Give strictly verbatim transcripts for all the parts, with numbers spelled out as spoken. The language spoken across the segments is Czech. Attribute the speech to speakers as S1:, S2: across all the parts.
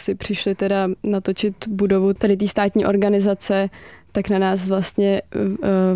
S1: si přišli teda natočit budovu tady té státní organizace, tak na nás vlastně uh,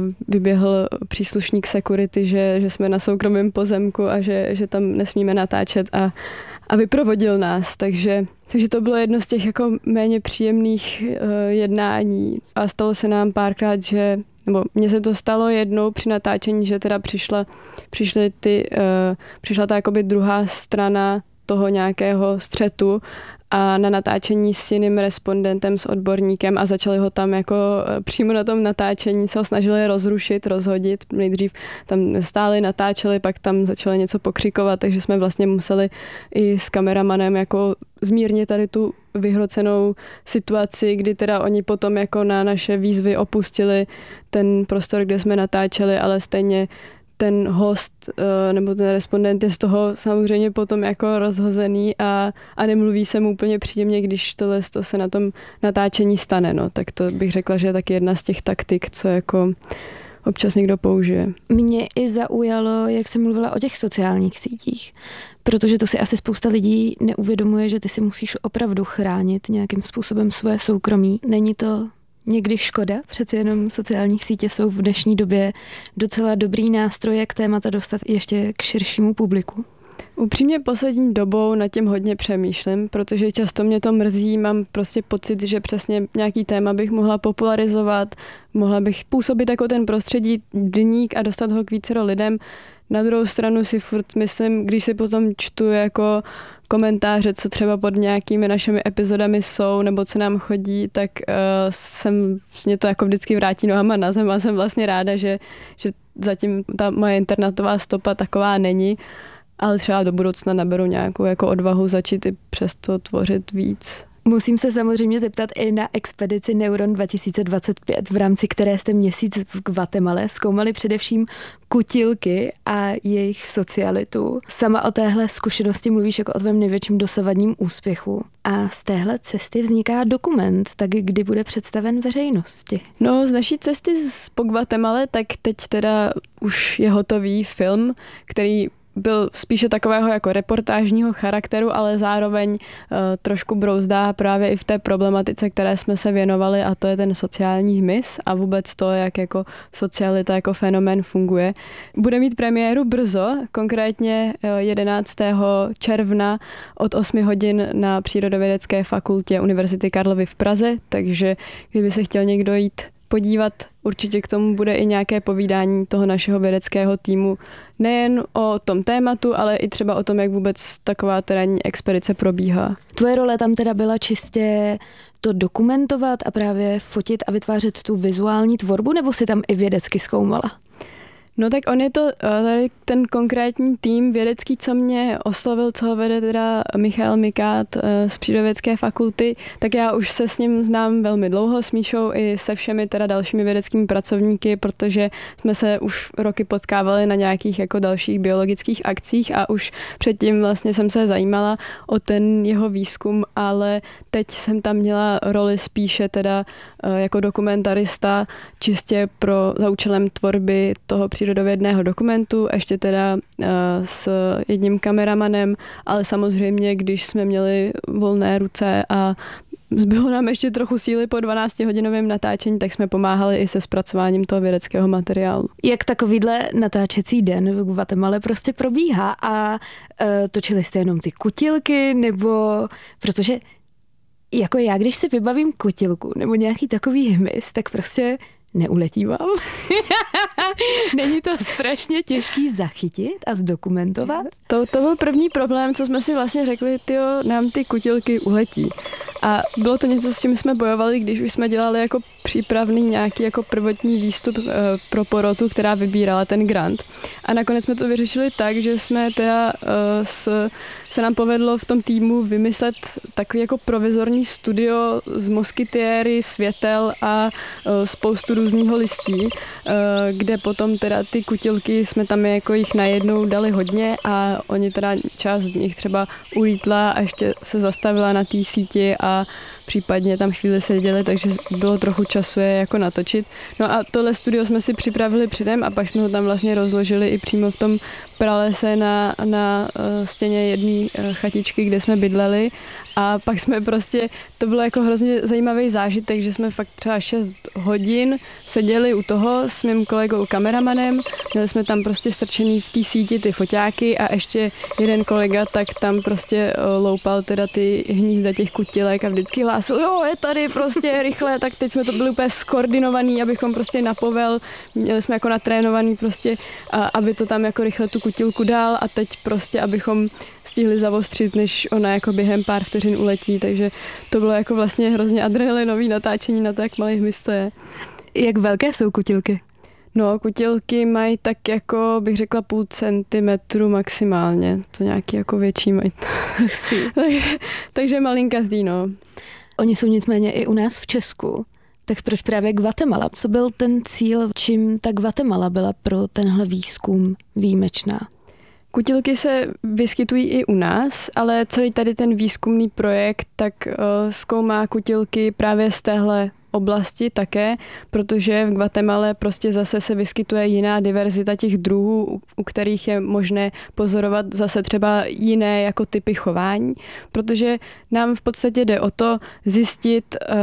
S1: vyběhl příslušník security, že, že jsme na soukromém pozemku a že, že tam nesmíme natáčet a, a vyprovodil nás. Takže, takže to bylo jedno z těch jako méně příjemných uh, jednání a stalo se nám párkrát, že nebo mně se to stalo jednou při natáčení, že teda přišla, přišly ty, uh, přišla ta jakoby druhá strana toho nějakého střetu a na natáčení s jiným respondentem, s odborníkem a začali ho tam jako přímo na tom natáčení se ho snažili rozrušit, rozhodit. Nejdřív tam stáli, natáčeli, pak tam začali něco pokřikovat, takže jsme vlastně museli i s kameramanem jako zmírnit tady tu vyhrocenou situaci, kdy teda oni potom jako na naše výzvy opustili ten prostor, kde jsme natáčeli, ale stejně ten host nebo ten respondent je z toho samozřejmě potom jako rozhozený a, a nemluví se mu úplně příjemně, když tohle to se na tom natáčení stane. No. Tak to bych řekla, že je taky jedna z těch taktik, co jako občas někdo použije.
S2: Mě i zaujalo, jak jsem mluvila o těch sociálních sítích, protože to si asi spousta lidí neuvědomuje, že ty si musíš opravdu chránit nějakým způsobem své soukromí. Není to někdy škoda, přeci jenom sociální sítě jsou v dnešní době docela dobrý nástroj, jak témata dostat ještě k širšímu publiku.
S1: Upřímně poslední dobou nad tím hodně přemýšlím, protože často mě to mrzí, mám prostě pocit, že přesně nějaký téma bych mohla popularizovat, mohla bych působit jako ten prostředí deník a dostat ho k vícero lidem. Na druhou stranu si furt myslím, když si potom čtu jako komentáře, co třeba pod nějakými našimi epizodami jsou, nebo co nám chodí, tak uh, jsem, mě to jako vždycky vrátí nohama na zem a jsem vlastně ráda, že, že zatím ta moje internetová stopa taková není, ale třeba do budoucna naberu nějakou jako odvahu začít i přesto tvořit víc.
S2: Musím se samozřejmě zeptat i na expedici Neuron dva tisíce dvacet pět, v rámci které jste měsíc v Guatemale zkoumali především kutilky a jejich socialitu. Sama o téhle zkušenosti mluvíš jako o tvém největším dosavadním úspěchu. A z téhle cesty vzniká dokument, tak kdy bude představen veřejnosti?
S1: No, z naší cesty po Guatemale, tak teď teda už je hotový film, který byl spíše takového jako reportážního charakteru, ale zároveň uh, trošku brouzdá právě i v té problematice, které jsme se věnovali, a to je ten sociální hmyz a vůbec to, jak jako socialita jako fenomén funguje. Bude mít premiéru brzo, konkrétně jedenáctého června od osmi hodin na Přírodovědecké fakultě Univerzity Karlovy v Praze, takže kdyby se chtěl někdo jít podívat, určitě k tomu bude i nějaké povídání toho našeho vědeckého týmu, nejen o tom tématu, ale i třeba o tom, jak vůbec taková terénní expedice probíhá.
S2: Tvoje role tam teda byla čistě to dokumentovat a právě fotit a vytvářet tu vizuální tvorbu, nebo si tam i vědecky zkoumala?
S1: No tak on je to tady ten konkrétní tým vědecký, co mě oslovil, co ho vede teda Michal Mikát z Přírodovědecké fakulty, tak já už se s ním znám velmi dlouho, s Míšou i se všemi teda dalšími vědeckými pracovníky, protože jsme se už roky potkávali na nějakých jako dalších biologických akcích a už předtím vlastně jsem se zajímala o ten jeho výzkum, ale teď jsem tam měla roli spíše teda jako dokumentarista, čistě pro za účelem tvorby toho přírodovědného dokumentu, ještě teda uh, s jedním kameramanem, ale samozřejmě, když jsme měli volné ruce a zbylo nám ještě trochu síly po dvanáctihodinovém natáčení, tak jsme pomáhali i se zpracováním toho vědeckého materiálu.
S2: Jak takovýhle natáčecí den v Guatemale prostě probíhá a uh, točili jste jenom ty kutilky, nebo protože jako já, když si vybavím kutilku nebo nějaký takový hmyz, tak prostě neuletívám. Není to strašně těžký zachytit a zdokumentovat?
S1: To, to byl první problém, co jsme si vlastně řekli, tyjo, nám ty kutilky uletí. A bylo to něco, s čím jsme bojovali, když už jsme dělali jako přípravný nějaký jako prvotní výstup e, pro porotu, která vybírala ten grant. A nakonec jsme to vyřešili tak, že jsme teda e, s, se nám povedlo v tom týmu vymyslet takový jako provizorní studio z moskytiéry, světel a e, spoustu různého listí, kde potom teda ty kutilky jsme tam jako jich najednou dali hodně a oni teda část z nich třeba ulítla a ještě se zastavila na té síti a případně tam chvíli seděli, takže bylo trochu času je jako natočit. No a tohle studio jsme si připravili předem a pak jsme ho tam vlastně rozložili i přímo v tom pralese na, na stěně jedné chatičky, kde jsme bydleli a pak jsme prostě, to bylo jako hrozně zajímavý zážitek, že jsme fakt třeba šest hodin seděli u toho s mým kolegou kameramanem, měli jsme tam prostě strčený v té síti ty foťáky a ještě jeden kolega tak tam prostě loupal teda ty hnízda těch kutilek a vždycky hlásil, jo, je tady prostě rychle, tak teď jsme to byli úplně skoordinovaný, abychom prostě na povel, měli jsme jako natrénovaný prostě, a, aby to tam jako rychle tu kutilku dal a teď prostě, abychom stihli zavostřit, než ona jako během pár vteřin uletí, takže to bylo jako vlastně hrozně adrenalinový natáčení na to, jak malý hmyz to je.
S2: Jak velké jsou kutilky?
S1: No, kutilky mají tak jako, bych řekla, půl centimetru maximálně. To nějaký jako větší mají. takže, takže malinkatý, no.
S2: Oni jsou nicméně i u nás v Česku. Tak proč právě Guatemala? Co byl ten cíl, čím ta Guatemala byla pro tenhle výzkum výjimečná?
S1: Kutilky se vyskytují i u nás, ale celý tady ten výzkumný projekt tak uh, zkoumá kutilky právě z téhle oblasti také, protože v Guatemale prostě zase se vyskytuje jiná diverzita těch druhů, u kterých je možné pozorovat zase třeba jiné jako typy chování, protože nám v podstatě jde o to zjistit, uh,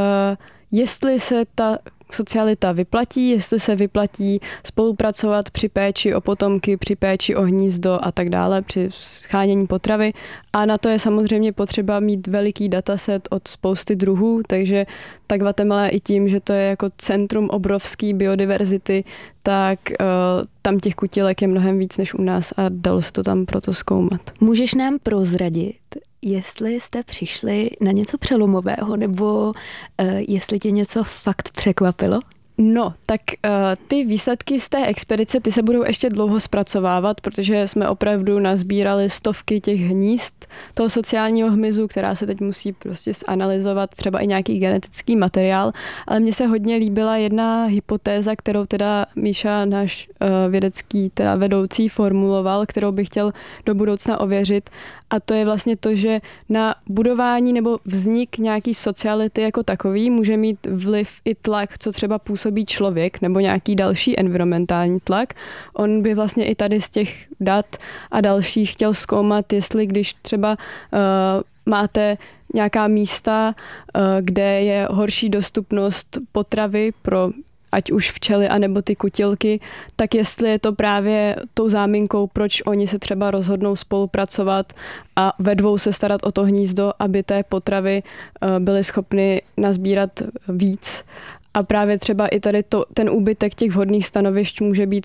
S1: jestli se ta socialita vyplatí, jestli se vyplatí spolupracovat při péči o potomky, při péči o hnízdo a tak dále, při schánění potravy. A na to je samozřejmě potřeba mít veliký dataset od spousty druhů, takže ta Guatemala i tím, že to je jako centrum obrovské biodiverzity, tak uh, tam těch kutilek je mnohem víc než u nás a dalo se to tam proto zkoumat.
S2: Můžeš nám prozradit, jestli jste přišli na něco přelomového, nebo uh, jestli tě něco fakt překvapilo?
S1: No, tak uh, ty výsledky z té expedice, ty se budou ještě dlouho zpracovávat, protože jsme opravdu nazbírali stovky těch hnízd toho sociálního hmyzu, která se teď musí prostě zanalyzovat, třeba i nějaký genetický materiál, ale mně se hodně líbila jedna hypotéza, kterou teda Míša, náš uh, vědecký teda vedoucí, formuloval, kterou bych chtěl do budoucna ověřit, a to je vlastně to, že na budování nebo vznik nějaký sociality jako takový může mít vliv i tlak, co třeba působí člověk nebo nějaký další environmentální tlak. On by vlastně i tady z těch dat a dalších chtěl zkoumat, jestli když třeba uh, máte nějaká místa, uh, kde je horší dostupnost potravy pro ať už včely, anebo ty kutilky, tak jestli je to právě tou záminkou, proč oni se třeba rozhodnou spolupracovat a ve dvou se starat o to hnízdo, aby té potravy byly schopny nazbírat víc. A právě třeba i tady to, ten úbytek těch vhodných stanovišť může být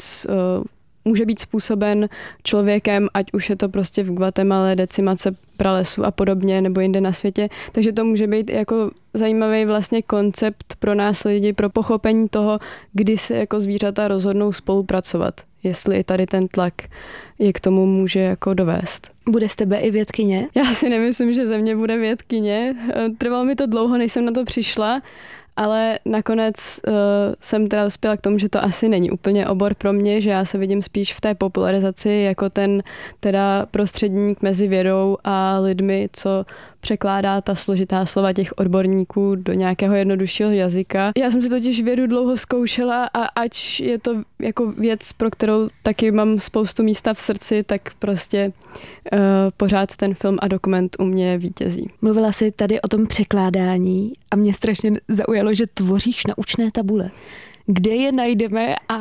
S1: může být způsoben člověkem, ať už je to prostě v Guatemala decimace pralesů a podobně, nebo jinde na světě. Takže to může být jako zajímavý vlastně koncept pro nás lidi, pro pochopení toho, kdy se jako zvířata rozhodnou spolupracovat. Jestli i tady ten tlak je k tomu může jako dovést.
S2: Bude z tebe i vědkyně?
S1: Já si nemyslím, že ze mě bude vědkyně. Trvalo mi to dlouho, než jsem na to přišla, ale nakonec uh, jsem teda dospěla k tomu, že to asi není úplně obor pro mě, že já se vidím spíš v té popularizaci jako ten teda prostředník mezi vědou a lidmi, co překládá ta složitá slova těch odborníků do nějakého jednoduššího jazyka. Já jsem si totiž vědu dlouho zkoušela a ač je to jako věc, pro kterou taky mám spoustu místa v srdci, tak prostě uh, pořád ten film a dokument u mě vítězí.
S2: Mluvila jsi tady o tom překládání a mě strašně zaujalo, že tvoříš naučné tabule. Kde je najdeme a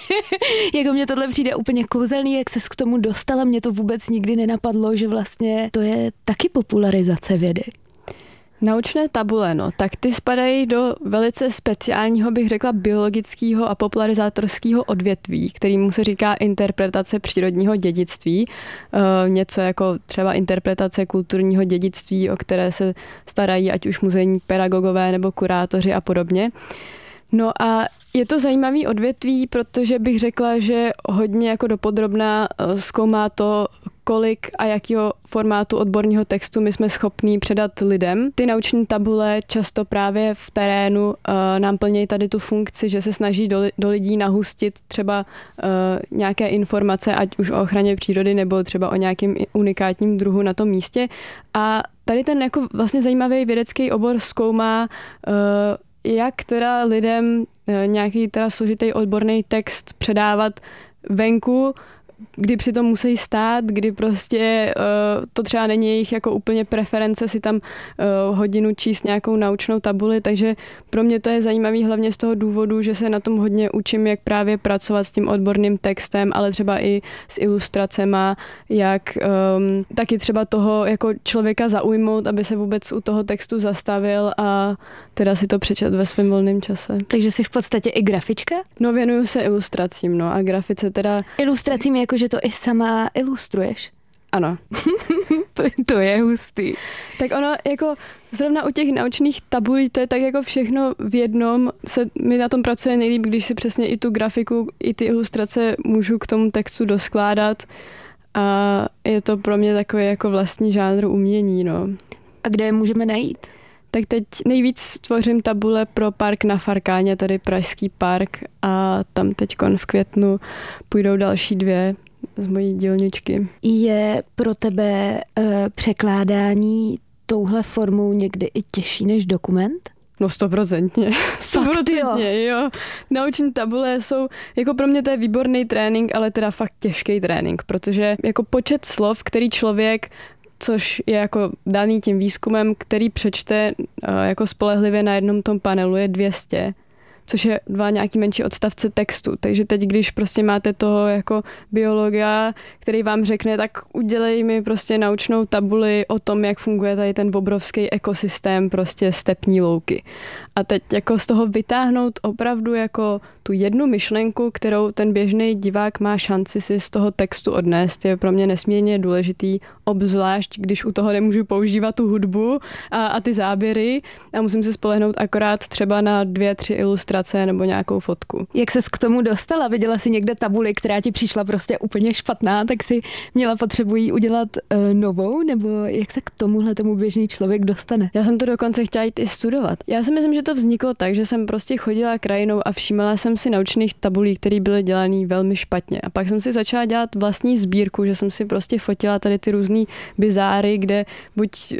S2: jako mě tohle přijde úplně kouzelný, jak ses k tomu dostala, mě to vůbec nikdy nenapadlo, že vlastně to je taky popularizace vědy.
S1: Naučné tabule, no, tak ty spadají do velice speciálního, bych řekla, biologického a popularizátorského odvětví, kterému se říká interpretace přírodního dědictví. E, něco jako třeba interpretace kulturního dědictví, o které se starají ať už muzejní pedagogové nebo kurátoři a podobně. No a je to zajímavý odvětví, protože bych řekla, že hodně jako dopodrobná zkoumá to, kolik a jakého formátu odborného textu my jsme schopní předat lidem. Ty naučné tabule často právě v terénu uh, nám plnějí tady tu funkci, že se snaží do, do lidí nahustit třeba uh, nějaké informace, ať už o ochraně přírody nebo třeba o nějakém unikátním druhu na tom místě. A tady ten jako vlastně zajímavý vědecký obor zkoumá, uh, jak teda lidem nějaký teda složitý odborný text předávat venku kdy přitom musí stát, kdy prostě uh, to třeba není jejich jako úplně preference si tam uh, hodinu číst nějakou naučnou tabuli, takže pro mě to je zajímavý hlavně z toho důvodu, že se na tom hodně učím, jak právě pracovat s tím odborným textem, ale třeba i s ilustracema, jak um, taky třeba toho jako člověka zaujmout, aby se vůbec u toho textu zastavil a teda si to přečet ve svém volném čase.
S2: Takže jsi v podstatě i grafička?
S1: No, věnuju se ilustracím, no a grafice teda...
S2: Ilustracím jako, že to i sama ilustruješ?
S1: Ano.
S2: to, to je hustý.
S1: Tak ono jako zrovna u těch naučných tabulí, to je tak jako všechno v jednom, se mi na tom pracuje nejlíp, když si přesně i tu grafiku, i ty ilustrace můžu k tomu textu doskládat a je to pro mě takový jako vlastní žánr umění, no.
S2: A kde je můžeme najít?
S1: Tak teď nejvíc tvořím tabule pro park na Farkáně, tady Pražský park a tam teďkon v květnu půjdou další dvě z mojí dílničky.
S2: Je pro tebe uh, překládání touhle formou někdy i těžší než dokument?
S1: No stoprocentně. Stoprocentně, jo. Nauční tabule jsou, jako pro mě to je výborný trénink, ale teda fakt těžký trénink, protože jako počet slov, který člověk, což je jako daný tím výzkumem, který přečte uh, jako spolehlivě na jednom tom panelu, je dvě stě, což je dva nějaký menší odstavce textu. Takže teď, když prostě máte toho jako biologa, který vám řekne, tak udělej mi prostě naučnou tabuli o tom, jak funguje tady ten obrovský ekosystém prostě stepní louky. A teď jako z toho vytáhnout opravdu jako tu jednu myšlenku, kterou ten běžný divák má šanci si z toho textu odnést, je pro mě nesmírně důležitý, obzvlášť, když u toho nemůžu používat tu hudbu a, a ty záběry a musím se spolehnout akorát třeba na dvě, tři ilustrace nebo nějakou fotku.
S2: Jak ses k tomu dostala? Viděla jsi někde tabuli, která ti přišla prostě úplně špatná, tak si měla potřebu jí udělat uh, novou? Nebo jak se k tomuhle tomu běžný člověk dostane?
S1: Já jsem to dokonce chtěla jít i studovat. Já si myslím, že to vzniklo tak, že jsem prostě chodila krajinou a všímala jsem si naučných tabulí, které byly dělané velmi špatně. A pak jsem si začala dělat vlastní sbírku, že jsem si prostě fotila tady ty různý bizáry, kde buď uh,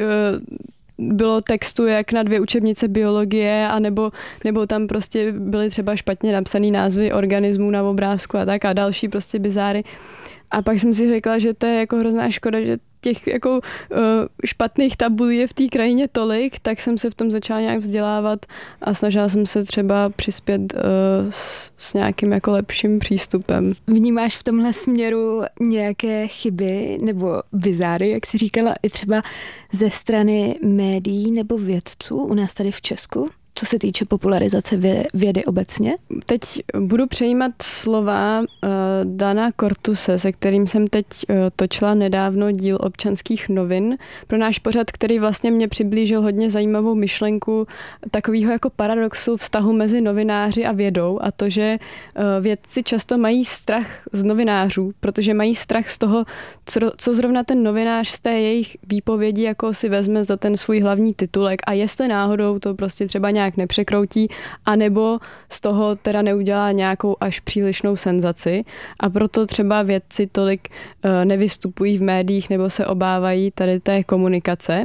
S1: bylo textu jak na dvě učebnice biologie, anebo, nebo tam prostě byly třeba špatně napsané názvy organismů na obrázku a tak a další prostě bizáry. A pak jsem si řekla, že to je jako hrozná škoda, že těch jako uh, špatných tabulí je v té krajině tolik, tak jsem se v tom začala nějak vzdělávat a snažila jsem se třeba přispět uh, s, s nějakým jako lepším přístupem.
S2: Vnímáš v tomhle směru nějaké chyby nebo bizáry, jak jsi říkala, i třeba ze strany médií nebo vědců u nás tady v Česku? Co se týče popularizace vědy obecně?
S1: Teď budu přejímat slova uh, Dana Kortuse, se kterým jsem teď uh, točila nedávno díl Občanských novin pro náš pořad, který vlastně mě přiblížil hodně zajímavou myšlenku takového jako paradoxu vztahu mezi novináři a vědou a to, že uh, vědci často mají strach z novinářů, protože mají strach z toho, co, co zrovna ten novinář z té jejich výpovědi jako si vezme za ten svůj hlavní titulek a jestli náhodou to prostě třeba nějak nepřekroutí, anebo z toho teda neudělá nějakou až přílišnou senzaci a proto třeba vědci tolik uh, nevystupují v médiích nebo se obávají tady té komunikace.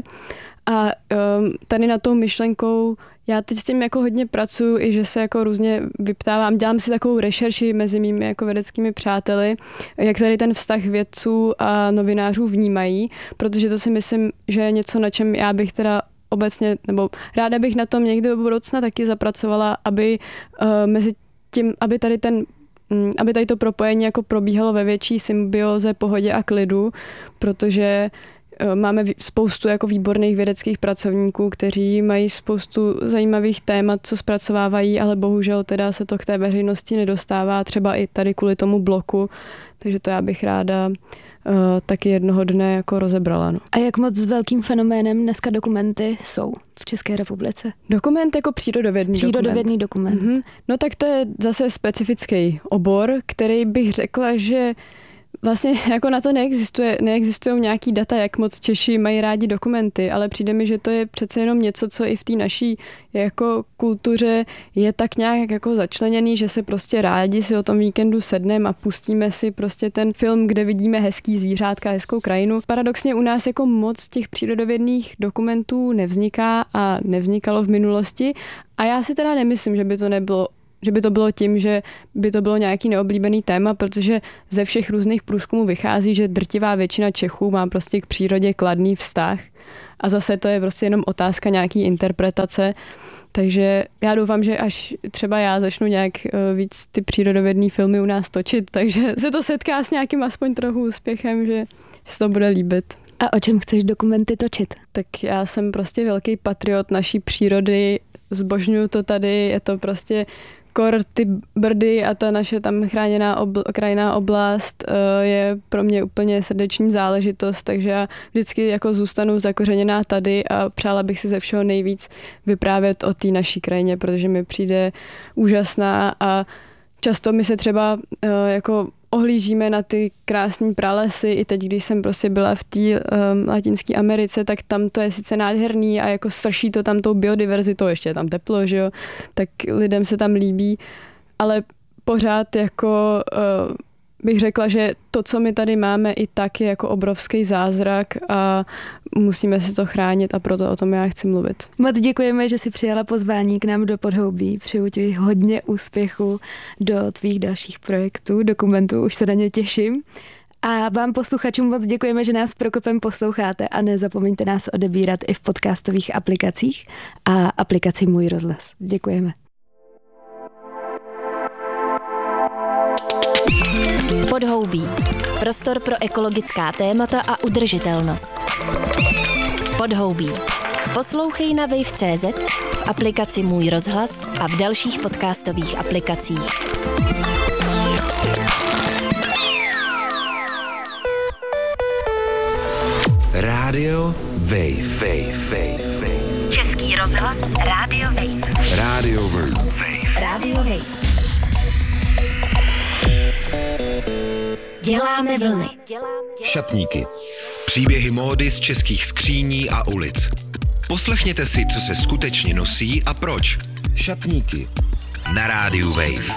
S1: A um, tady na tou myšlenkou já teď s tím jako hodně pracuji i, že se jako různě vyptávám, dělám si takovou rešerši mezi mými jako vědeckými přáteli, jak tady ten vztah vědců a novinářů vnímají, protože to si myslím, že je něco, na čem já bych teda obecně, nebo ráda bych na tom někdy do budoucna taky zapracovala, aby uh, mezi tím, aby tady ten um, aby tady to propojení jako probíhalo ve větší symbioze, pohodě a klidu, protože uh, máme spoustu jako výborných vědeckých pracovníků, kteří mají spoustu zajímavých témat, co zpracovávají, ale bohužel teda se to k té veřejnosti nedostává, třeba i tady kvůli tomu bloku, takže to já bych ráda Uh, taky jednoho dne jako rozebrala. No.
S2: A jak moc s velkým fenoménem dneska dokumenty jsou v České republice?
S1: Dokument jako přírodovědný,
S2: přírodovědný dokument.
S1: dokument. Mm-hmm. No tak to je zase specifický obor, který bych řekla, že vlastně jako na to neexistuje, neexistují nějaký data, jak moc Češi mají rádi dokumenty, ale přijde mi, že to je přece jenom něco, co i v té naší jako kultuře je tak nějak jako začleněný, že se prostě rádi si o tom víkendu sedneme a pustíme si prostě ten film, kde vidíme hezký zvířátka, hezkou krajinu. Paradoxně u nás jako moc těch přírodovědných dokumentů nevzniká a nevznikalo v minulosti a já si teda nemyslím, že by to nebylo že by to bylo tím, že by to bylo nějaký neoblíbený téma, protože ze všech různých průzkumů vychází, že drtivá většina Čechů má prostě k přírodě kladný vztah a zase to je prostě jenom otázka nějaký interpretace. Takže já doufám, že až třeba já začnu nějak víc ty přírodovědné filmy u nás točit, takže se to setká s nějakým aspoň trochu úspěchem, že se to bude líbit.
S2: A o čem chceš dokumenty točit?
S1: Tak já jsem prostě velký patriot naší přírody, zbožňuju to tady, je to prostě kor ty Brdy a ta naše tam chráněná obl- krajinná oblast uh, je pro mě úplně srdeční záležitost, takže já vždycky jako zůstanu zakořeněná tady a přála bych si ze všeho nejvíc vyprávět o té naší krajině, protože mi přijde úžasná a často my se třeba uh, jako ohlížíme na ty krásné pralesy. I teď, když jsem prostě byla v té um, Latinské Americe, tak tam to je sice nádherný a jako srší to tam tou biodiverzitou, ještě je tam teplo, že jo, tak lidem se tam líbí, ale pořád jako uh, bych řekla, že to, co my tady máme, i tak je jako obrovský zázrak a musíme si to chránit a proto o tom já chci mluvit.
S2: Moc děkujeme, že jsi přijala pozvání k nám do Podhoubí. Přeju ti hodně úspěchu do tvých dalších projektů, dokumentů, už se na ně těším. A vám posluchačům moc děkujeme, že nás Prokopem posloucháte a nezapomeňte nás odebírat i v podcastových aplikacích a aplikaci Můj rozhlas. Děkujeme.
S3: Podhoubí. Prostor pro ekologická témata a udržitelnost. Podhoubí. Poslouchej na wave tečka cé zet, v aplikaci Můj rozhlas a v dalších podcastových aplikacích.
S4: Rádio Wave. Wave. Wave. Wave.
S3: Český rozhlas Rádio Wave.
S4: Rádio Wave.
S3: Rádio Wave. Děláme vlny.
S4: Šatníky. Příběhy módy z českých skříní a ulic. Poslechněte si, co se skutečně nosí a proč. Šatníky. Na rádiu Wave.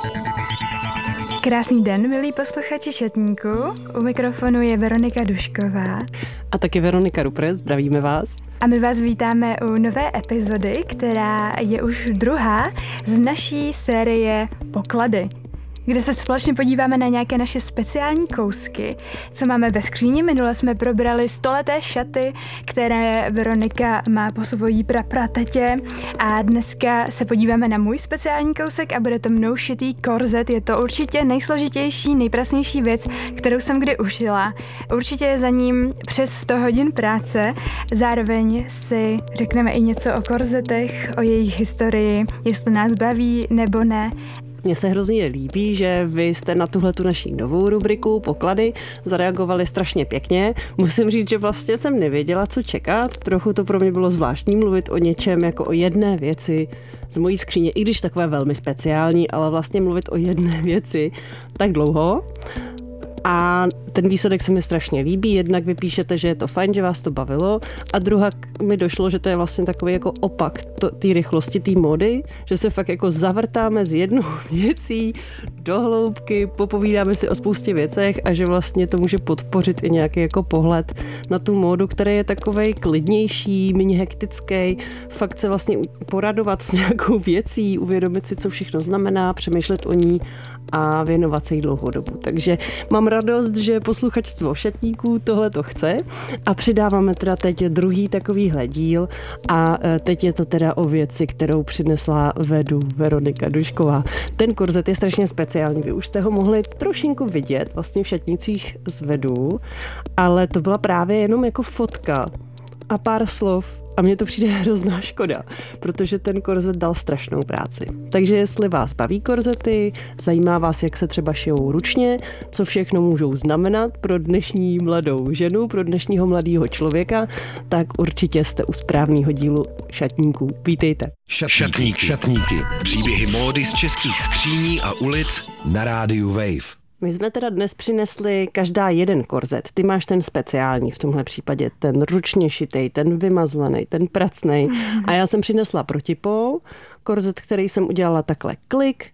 S5: Krásný den, milí posluchači Šatníku. U mikrofonu je Veronika Dušková.
S6: A taky Veronika Rupre, zdravíme vás.
S5: A my vás vítáme u nové epizody, která je už druhá z naší série Poklady, kde se společně podíváme na nějaké naše speciální kousky, co máme ve skříni. Minule jsme probrali stoleté šaty, které Veronika má po svojí prapratetě, a dneska se podíváme na můj speciální kousek a bude to mnou šitý korzet. Je to určitě nejsložitější, nejpracnější věc, kterou jsem kdy ušila. Určitě je za ním přes sto hodin práce. Zároveň si řekneme i něco o korzetech, o jejich historii, jestli nás baví nebo ne.
S6: Mně se hrozně líbí, že vy jste na tuhletu naší novou rubriku Poklady zareagovali strašně pěkně. Musím říct, že vlastně jsem nevěděla, co čekat. Trochu to pro mě bylo zvláštní mluvit o něčem jako o jedné věci z mojí skříně, i když takové velmi speciální, ale vlastně mluvit o jedné věci tak dlouho. A ten výsledek se mi strašně líbí. Jednak vy píšete, že je to fajn, že vás to bavilo, a druhá mi došlo, že to je vlastně takový jako opak té rychlosti, té módy, že se fakt jako zavrtáme z jednou věcí do hloubky, popovídáme si o spoustě věcech a že vlastně to může podpořit i nějaký jako pohled na tu módu, který je takovej klidnější, méně hektický, fakt se vlastně poradovat s nějakou věcí, uvědomit si, co všechno znamená, přemýšlet o ní a věnovat se jí dlouhou dobu. Takže mám radost, že posluchačstvo Šatníků tohle to chce a přidáváme teda teď druhý takovýhle díl a teď je to teda o věci, kterou přinesla vedu Veronika Dušková. Ten korzet je strašně speciální, vy už jste ho mohli trošinku vidět vlastně v šatnicích z vedu, ale to byla právě jenom jako fotka a pár slov. A mně to přijde hrozná škoda, protože ten korzet dal strašnou práci. Takže jestli vás baví korzety, zajímá vás, jak se třeba šijou ručně, co všechno můžou znamenat pro dnešní mladou ženu, pro dnešního mladého člověka, tak určitě jste u správného dílu Šatníků. Vítejte.
S4: Šatníky. Šatníky. Příběhy módy z českých skříní a ulic na rádiu Wave.
S6: My jsme teda dnes přinesli každá jeden korzet. Ty máš ten speciální v tomhle případě, ten ručně šitej, ten vymazlený, ten pracnej. A já jsem přinesla protipol, korzet, který jsem udělala takhle klik.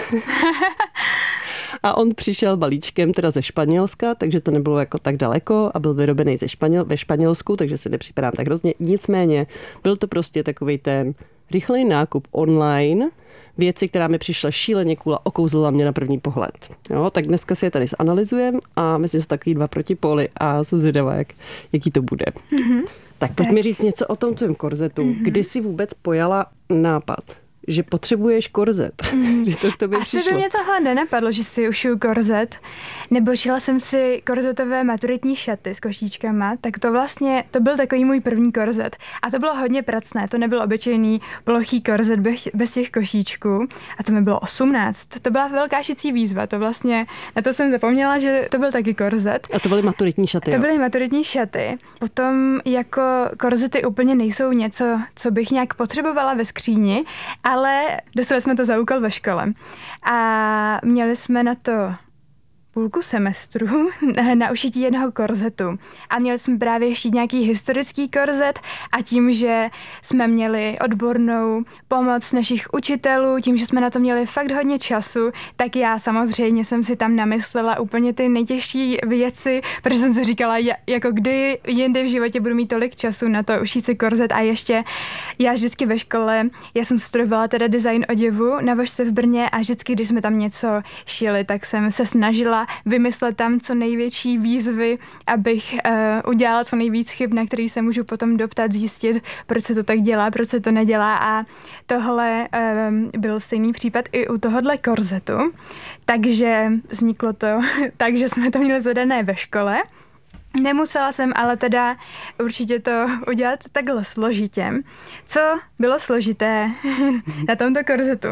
S6: A on přišel balíčkem teda ze Španělska, takže to nebylo jako tak daleko a byl vyrobený ze Španěl, ve Španělsku, takže si nepřipadám tak hrozně. Nicméně byl to prostě takovej ten rychlej nákup online, věci, která mi přišla šíleně cool a okouzlila mě na první pohled. Jo, tak dneska si je tady zanalizujeme a myslím, že jsou takový dva protipóly a jsem zvědavá, jak, jaký to bude. Mm-hmm. Tak pojď mi říct něco o tom tvém korzetu. Mm-hmm. Kdy jsi vůbec pojala nápad, že potřebuješ korzet? Mm. Že to k tobě
S5: Asi
S6: přišlo.
S5: by mě tohle nenapadlo, že si ušiju korzet, nebo šila jsem si korzetové maturitní šaty s košíčkama, tak to vlastně, to byl takový můj první korzet. A to bylo hodně pracné, to nebyl obyčejný plochý korzet bez, bez těch košíčků. A to mi bylo osmnáct. To byla velká šicí výzva, to vlastně, na to jsem zapomněla, že to byl taky korzet.
S6: A to byly maturitní šaty,
S5: To
S6: jo?
S5: byly maturitní šaty. Potom jako korzety úplně nejsou něco, co bych nějak potřebovala ve skříni, ale dostali jsme to za úkol ve škole. A měli jsme na to půlku semestru na ušití jednoho korzetu. A měli jsme právě šít nějaký historický korzet a tím, že jsme měli odbornou pomoc našich učitelů, tím, že jsme na to měli fakt hodně času, tak já samozřejmě jsem si tam namyslela úplně ty nejtěžší věci, protože jsem si říkala, jako kdy jindy v životě budu mít tolik času na to ušít si korzet a ještě já vždycky ve škole, já jsem studovala teda design oděvu na Vožce v Brně a vždycky, když jsme tam něco šili, tak jsem se snažila vymyslet tam co největší výzvy, abych uh, udělala co nejvíc chyb, na který se můžu potom doptat, zjistit, proč se to tak dělá, proč se to nedělá a tohle um, byl stejný případ i u tohohle korzetu, takže vzniklo to tak, že jsme to měli zadané ve škole. Nemusela jsem ale teda určitě to udělat takhle složitě. Co bylo složité na tomto korzetu?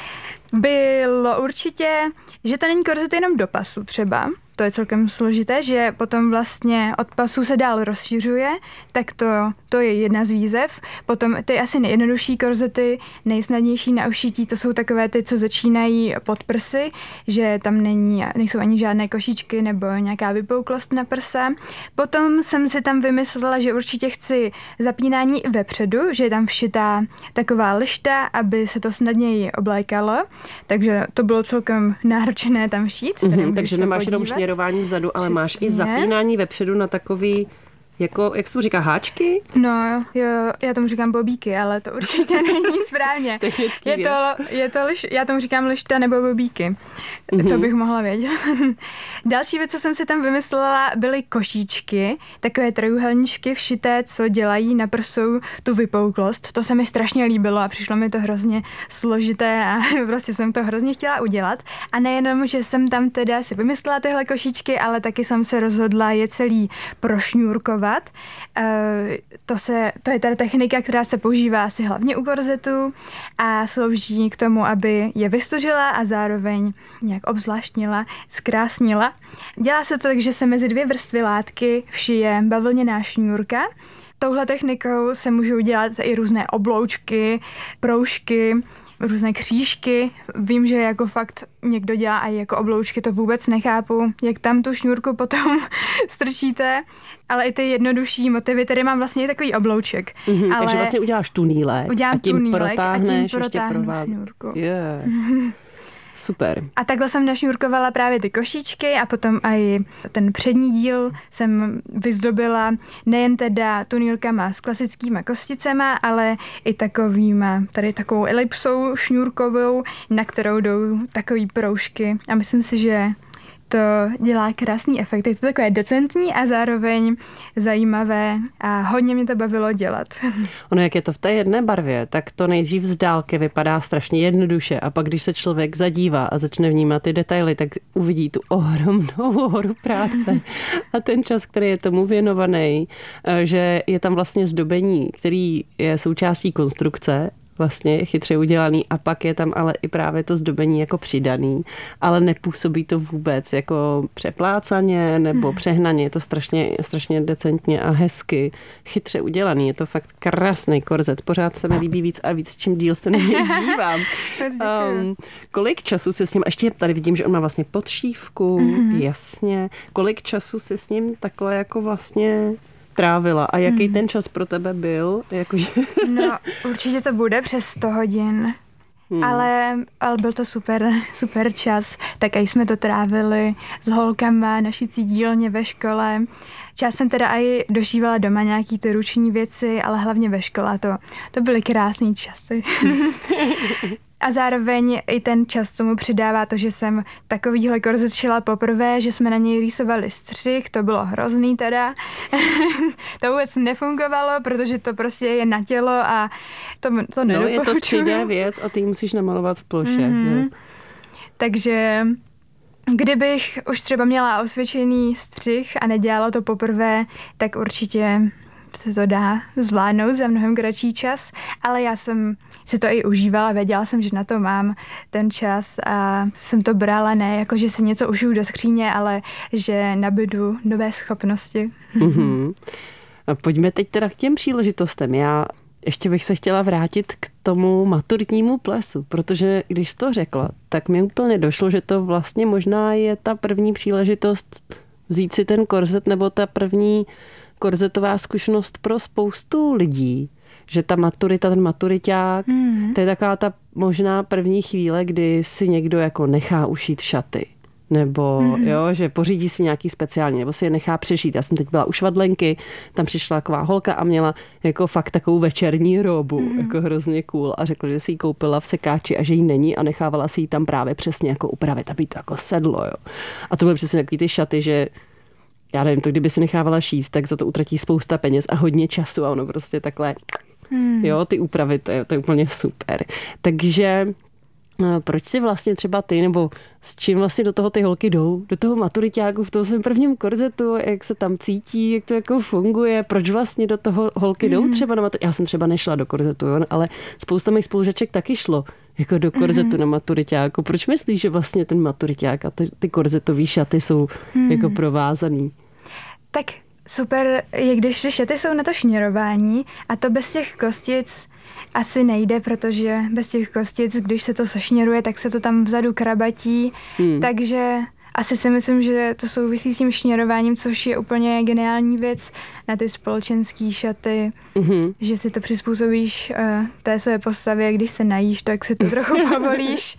S5: Bylo určitě, že to není korzet jenom do pasu třeba, to je celkem složité, že potom vlastně od pasu se dál rozšiřuje, tak to, to je jedna z výzev. Potom ty asi nejjednodušší korzety, nejsnadnější na ušití, to jsou takové ty, co začínají pod prsy, že tam není, nejsou ani žádné košíčky nebo nějaká vypouklost na prsa. Potom jsem si tam vymyslela, že určitě chci zapínání vepředu, že je tam všitá taková lišta, aby se to snadněji oblékalo, takže to bylo celkem náročné tam šít.
S6: Mm-hmm, takže nemáš jenom šněrování vzadu, ale
S5: Přesně.
S6: máš i zapínání vepředu na takový, jako, jak se to říká, háčky?
S5: No, jo, já tomu říkám bobíky, ale to určitě není správně.
S6: Technický
S5: je to, je to liš, já tomu říkám lišta nebo bobíky. Mm-hmm. To bych mohla vědět. Další věc, co jsem si tam vymyslela, byly košíčky, takové trojuhelníčky všité, co dělají na prsou tu vypouklost. To se mi strašně líbilo a přišlo mi to hrozně složité a prostě jsem to hrozně chtěla udělat. A nejenom, že jsem tam teda si vymyslela tyhle košíčky, ale taky jsem se rozhodla je celý prošňůrkovat. To, se, to je ta technika, která se používá asi hlavně u korzetů a slouží k tomu, aby je vystužila a zároveň nějak obzvláštnila, zkrásnila. Dělá se to tak, že se mezi dvě vrstvy látky všije bavlněná šňůrka. Touhle technikou se můžou dělat i různé obloučky, proužky, různé křížky. Vím, že jako fakt někdo dělá i jako obloučky, to vůbec nechápu, jak tam tu šňůrku potom strčíte, ale i ty jednodušší motivy, tady mám vlastně i takový oblouček.
S6: Mm-hmm,
S5: ale
S6: takže vlastně uděláš tunílek
S5: udělám
S6: a tím
S5: tunílek
S6: protáhneš
S5: a tím
S6: ještě
S5: protáhnu
S6: provázat.
S5: šňůrku.
S6: Yeah. Super.
S5: A takhle jsem našňůrkovala právě ty košíčky a potom i ten přední díl jsem vyzdobila nejen teda tunýlkama s klasickýma kosticema, ale i takovýma, tady takovou elipsou šňůrkovou, na kterou jdou takový proužky a myslím si, že to dělá krásný efekt. Je to takové decentní a zároveň zajímavé a hodně mě to bavilo dělat.
S6: Ono, jak je to v té jedné barvě, tak to nejdřív z dálky vypadá strašně jednoduše a pak, když se člověk zadívá a začne vnímat ty detaily, tak uvidí tu ohromnou horu práce a ten čas, který je tomu věnovaný, že je tam vlastně zdobení, který je součástí konstrukce, vlastně chytře udělaný a pak je tam ale i právě to zdobení jako přidaný, ale nepůsobí to vůbec jako přeplácaně nebo hmm. přehnaně, je to strašně, strašně decentně a hezky chytře udělaný, je to fakt krásný korzet, pořád se mi líbí víc a víc, čím díl se na něj dívám. um, kolik času se s ním, ještě tady vidím, že on má vlastně podšívku, hmm. jasně, kolik času se s ním takhle jako vlastně trávila a jaký hmm. ten čas pro tebe byl? Jakože...
S5: No, určitě to bude přes sto hodin. Hmm. Ale, ale byl to super, super čas. Tak i jsme to trávili s holkama na šicí dílně ve škole. Čas jsem teda i dožívala doma nějaký ty ruční věci, ale hlavně ve škole. To, to byly krásný časy. A zároveň i ten čas tomu přidává to, že jsem takovýhle korzet šila poprvé, že jsme na něj rýsovali střih, to bylo hrozný teda. To vůbec nefungovalo, protože to prostě je na tělo a to, to
S6: nedoporučuju. No, je to tři dé věc a ty ji musíš namalovat v ploše. Mm-hmm.
S5: Takže kdybych už třeba měla osvědčený střih a nedělala to poprvé, tak určitě se to dá zvládnout za mnohem kratší čas, ale já jsem si to i užívala, věděla jsem, že na to mám ten čas a jsem to brala ne jako, že si něco ušiju do skříně, ale že nabydu nové schopnosti.
S6: Mm-hmm. A pojďme teď teda k těm příležitostem. Já ještě bych se chtěla vrátit k tomu maturitnímu plesu, protože když jsi to řekla, tak mi úplně došlo, že to vlastně možná je ta první příležitost vzít si ten korzet nebo ta první korzetová zkušenost pro spoustu lidí, že ta maturita, ten maturiťák, mm. to je taková ta možná první chvíle, kdy si někdo jako nechá ušít šaty. Nebo mm. jo, že pořídí si nějaký speciální, nebo si je nechá přešít. Já jsem teď byla u švadlenky, tam přišla taková holka a měla jako fakt takovou večerní robu, mm. jako hrozně cool a řekla, že si ji koupila v sekáči a že jí není a nechávala si ji tam právě přesně jako upravit, aby to jako sedlo. Jo. A to byly přesně takový ty šaty, že já nevím, to kdyby si nechávala šít, tak za to utratí spousta peněz a hodně času a ono prostě takhle, hmm. jo, ty úpravy, to je, to je úplně super. Takže proč si vlastně třeba ty, nebo s čím vlastně do toho ty holky jdou, do toho maturiťáku v tom svém prvním korzetu, jak se tam cítí, jak to jako funguje, proč vlastně do toho holky jdou hmm. třeba na maturiťáku. Já jsem třeba nešla do korzetu, jo, ale spousta mých spolužaček taky šlo jako do korzetu mm-hmm. na maturiťáku. Proč myslíš, že vlastně ten maturiťák a ty, ty korzetový šaty jsou mm. jako provázaný?
S5: Tak super je, když ty šaty jsou na to šněrování a to bez těch kostic asi nejde, protože bez těch kostic, když se to sešněruje, tak se to tam vzadu krabatí, mm. takže asi si myslím, že to souvisí s tím šněrováním, což je úplně geniální věc na ty společenský šaty, mm-hmm. že si to přizpůsobíš uh, té své postavě, když se najíš, tak si to trochu povolíš.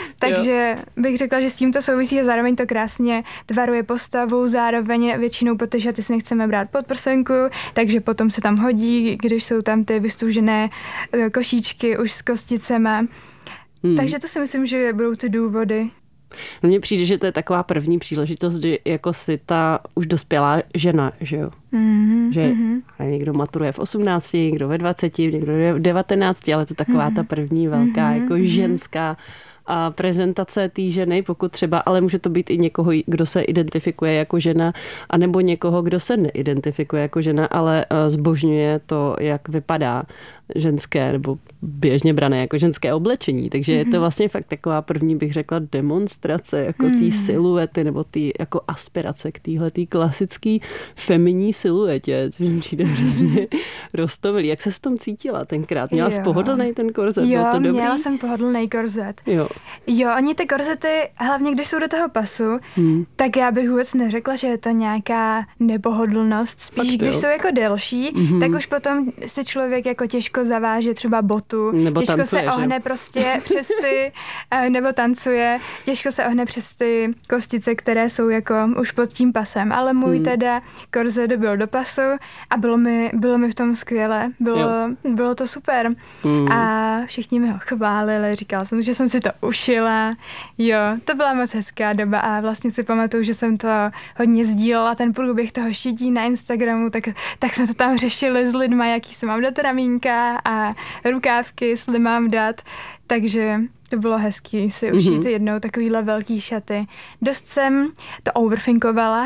S5: Takže bych řekla, že s tím to souvisí a zároveň to krásně tvaruje postavu, zároveň většinou pod ty šaty si nechceme brát pod prsenku, takže potom se tam hodí, když jsou tam ty vystužené uh, košíčky už s kosticema. Mm. Takže to si myslím, že budou ty důvody.
S6: No mně přijde, že to je taková první příležitost, kdy jako si ta už dospělá žena, že jo? Mm-hmm, že mm-hmm. někdo maturuje v osmnácti, někdo ve dvaceti, někdo v devatenácti, ale to taková mm-hmm. ta první velká mm-hmm, jako ženská a prezentace té ženy, pokud třeba, ale může to být i někoho, kdo se identifikuje jako žena, anebo někoho, kdo se neidentifikuje jako žena, ale zbožňuje to, jak vypadá ženské, nebo běžně brané jako ženské oblečení. Takže mm-hmm. je to vlastně fakt taková první, bych řekla, demonstrace jako mm. té siluety, nebo té jako aspirace k téhletý klasický feminní siluetě, což mi přijde hrozně roztomilý. Jak se v tom cítila tenkrát? Měla jsi pohodlný ten korzet?
S5: Jo,
S6: Byl to dobrý?
S5: měla jsem pohodlný korzet.
S6: Jo.
S5: Jo, oni ty korzety, hlavně když jsou do toho pasu, hmm. tak já bych vůbec neřekla, že je to nějaká nepohodlnost. Spíš, fakt, když jo. jsou jako delší, mm-hmm. tak už potom si člověk jako těžko zaváže třeba botu, nebo těžko tancuje, se ohne že? prostě přes ty, nebo tancuje, těžko se ohne přes ty kostice, které jsou jako už pod tím pasem, ale můj hmm. teda korzet byl do pasu a bylo mi, bylo mi v tom skvěle, bylo, bylo to super hmm. a všichni mi ho chválili, říkala jsem, že jsem si to ušila, jo, to byla moc hezká doba a vlastně si pamatuju, že jsem to hodně sdílela, ten průběh toho šití na Instagramu, tak, tak jsme to tam řešili s lidma, jaký se mám dát ramínka a rukávky, jestli mám dát, takže to bylo hezký si ušít mm-hmm. jednou takovýhle velký šaty. Dost jsem to overthinkovala,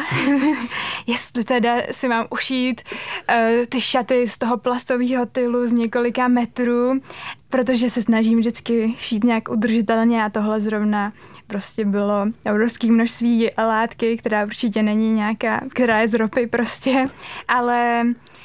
S5: jestli teda si mám ušít uh, ty šaty z toho plastového tylu z několika metrů, protože se snažím vždycky šít nějak udržitelně a tohle zrovna prostě bylo obrovské množství látky, která určitě není nějaká, která je z ropy prostě, ale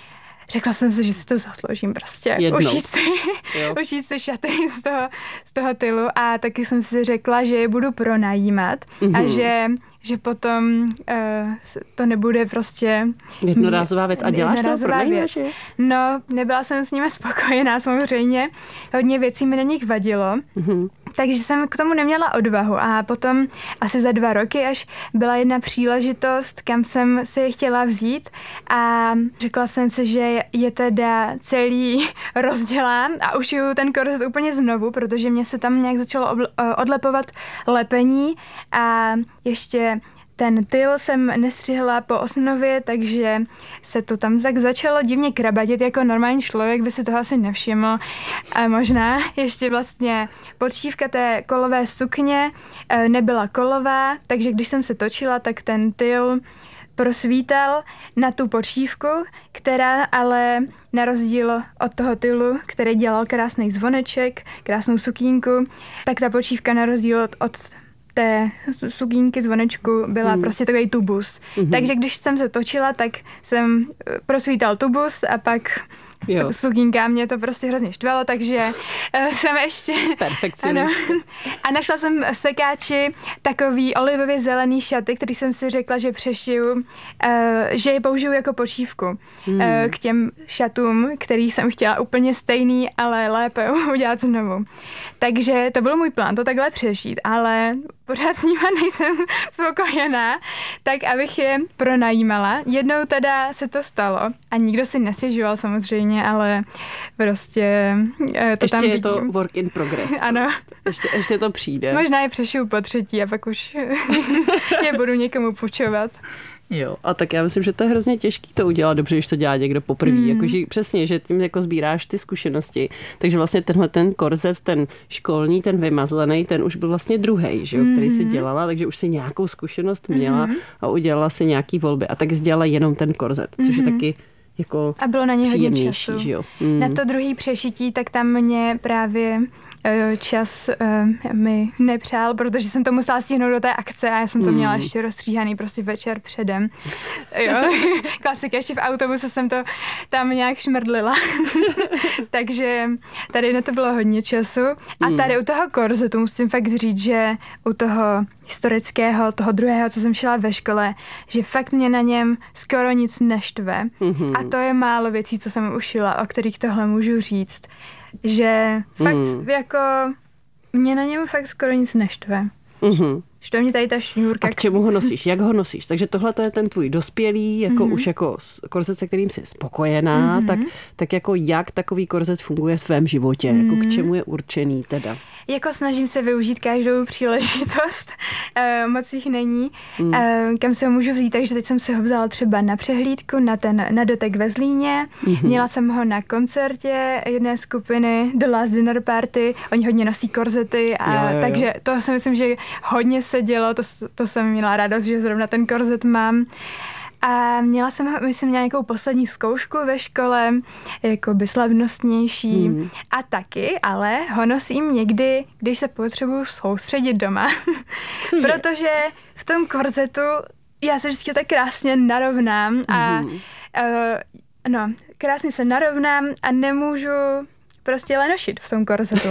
S5: řekla jsem si, že si to zasloužím prostě. Ušít si, ušít si šaty z toho, z toho tylu a taky jsem si řekla, že je budu pronajímat mm-hmm. a že, že potom uh, to nebude prostě
S6: jednorázová věc. A děláš to pronajímáš?
S5: No, nebyla jsem s nimi spokojená samozřejmě. Hodně věcí mi na nich vadilo. Mm-hmm. Takže jsem k tomu neměla odvahu a potom asi za dva roky, až byla jedna příležitost, kam jsem si je chtěla vzít a řekla jsem si, že je teda celý rozdělám a ušiju ten korzet úplně znovu, protože mě se tam nějak začalo odlepovat lepení a ještě ten tyl jsem nestřihla po osnově, takže se to tam tak začalo divně krabatit, jako normální člověk by si toho asi nevšiml. A možná ještě vlastně podšívka té kolové sukně nebyla kolová, takže když jsem se točila, tak ten tyl prosvítal na tu podšívku, která ale na rozdíl od toho tylu, který dělal krásný zvoneček, krásnou sukínku, tak ta podšívka na rozdíl od, od té sukínky zvonečku byla mm. prostě takový tubus. Mm-hmm. Takže když jsem se točila, tak jsem prosvítal tubus a pak jo. sukínka mě to prostě hrozně štvalo, takže uh, jsem ještě...
S6: Perfekcionista.
S5: A našla jsem v sekáči takový olivově zelený šaty, který jsem si řekla, že přešiju, uh, že je použiju jako počívku mm. uh, k těm šatům, který jsem chtěla úplně stejný, ale lépe udělat znovu. Takže to byl můj plán, to takhle přešít, ale pořád s nima nejsem spokojená, tak abych je pronajímala. Jednou teda se to stalo a nikdo si nestěžoval samozřejmě, ale prostě to
S6: ještě
S5: tam vidím.
S6: Je to work in progress.
S5: Ano.
S6: Ještě, ještě to přijde.
S5: Možná je přešiju po třetí a pak už je budu někomu půjčovat.
S6: Jo, a tak já myslím, že to je hrozně těžký to udělat dobře, když to dělá někdo poprvé. Mm. Jakože přesně, že tím jako sbíráš ty zkušenosti. Takže vlastně tenhle ten korzet, ten školní, ten vymazlený, ten už byl vlastně druhej, že jo, mm. který si dělala, takže už si nějakou zkušenost měla mm. a udělala si nějaký volby. A tak jsi dělala jenom ten korzet, což mm. je taky jako
S5: a bylo na ně hodně času.
S6: Že jo? Mm.
S5: Na to druhý přešití, tak tam mě právě čas uh, mi nepřál, protože jsem to musela stihnout do té akce a já jsem to měla mm. ještě rozstříhaný prostě večer předem. Jo, klasika, ještě v autobuse jsem to tam nějak šmrdlila. Takže tady na to bylo hodně času. A tady u toho korzetu musím fakt říct, že u toho historického, toho druhého, co jsem šla ve škole, že fakt mě na něm skoro nic neštve. Mm-hmm. A to je málo věcí, co jsem ušila, o kterých tohle můžu říct. Že fakt mm. jako mě na něm fakt skoro nic neštve. Mm-hmm. Štve mě tady ta šňůrka.
S6: A k čemu ho nosíš? Jak ho nosíš? Takže tohle to je ten tvůj dospělý, jako mm-hmm. už jako korzet, se kterým jsi spokojená, mm-hmm. tak, tak jako jak takový korzet funguje v tvém životě? Mm-hmm. Jako k čemu je určený teda?
S5: Jako snažím se využít každou příležitost, uh, moc jich není, mm. uh, kam se ho můžu vzít, takže teď jsem si ho vzala třeba na přehlídku, na ten na dotek ve Zlíně, mm-hmm. měla jsem ho na koncertě jedné skupiny The Last Dinner Party, oni hodně nosí korzety, a jo, jo, jo. takže to si myslím, že hodně se dělo, to, to jsem měla radost, že zrovna ten korzet mám. A měla jsem, myslím, nějakou poslední zkoušku ve škole, jako by slavnostnější. Hmm. A taky, ale ho nosím někdy, když se potřebuju soustředit doma. Protože v tom korzetu já se vždycky tak krásně narovnám a hmm. uh, no, krásně se narovnám a nemůžu prostě lenošit v tom korzetu.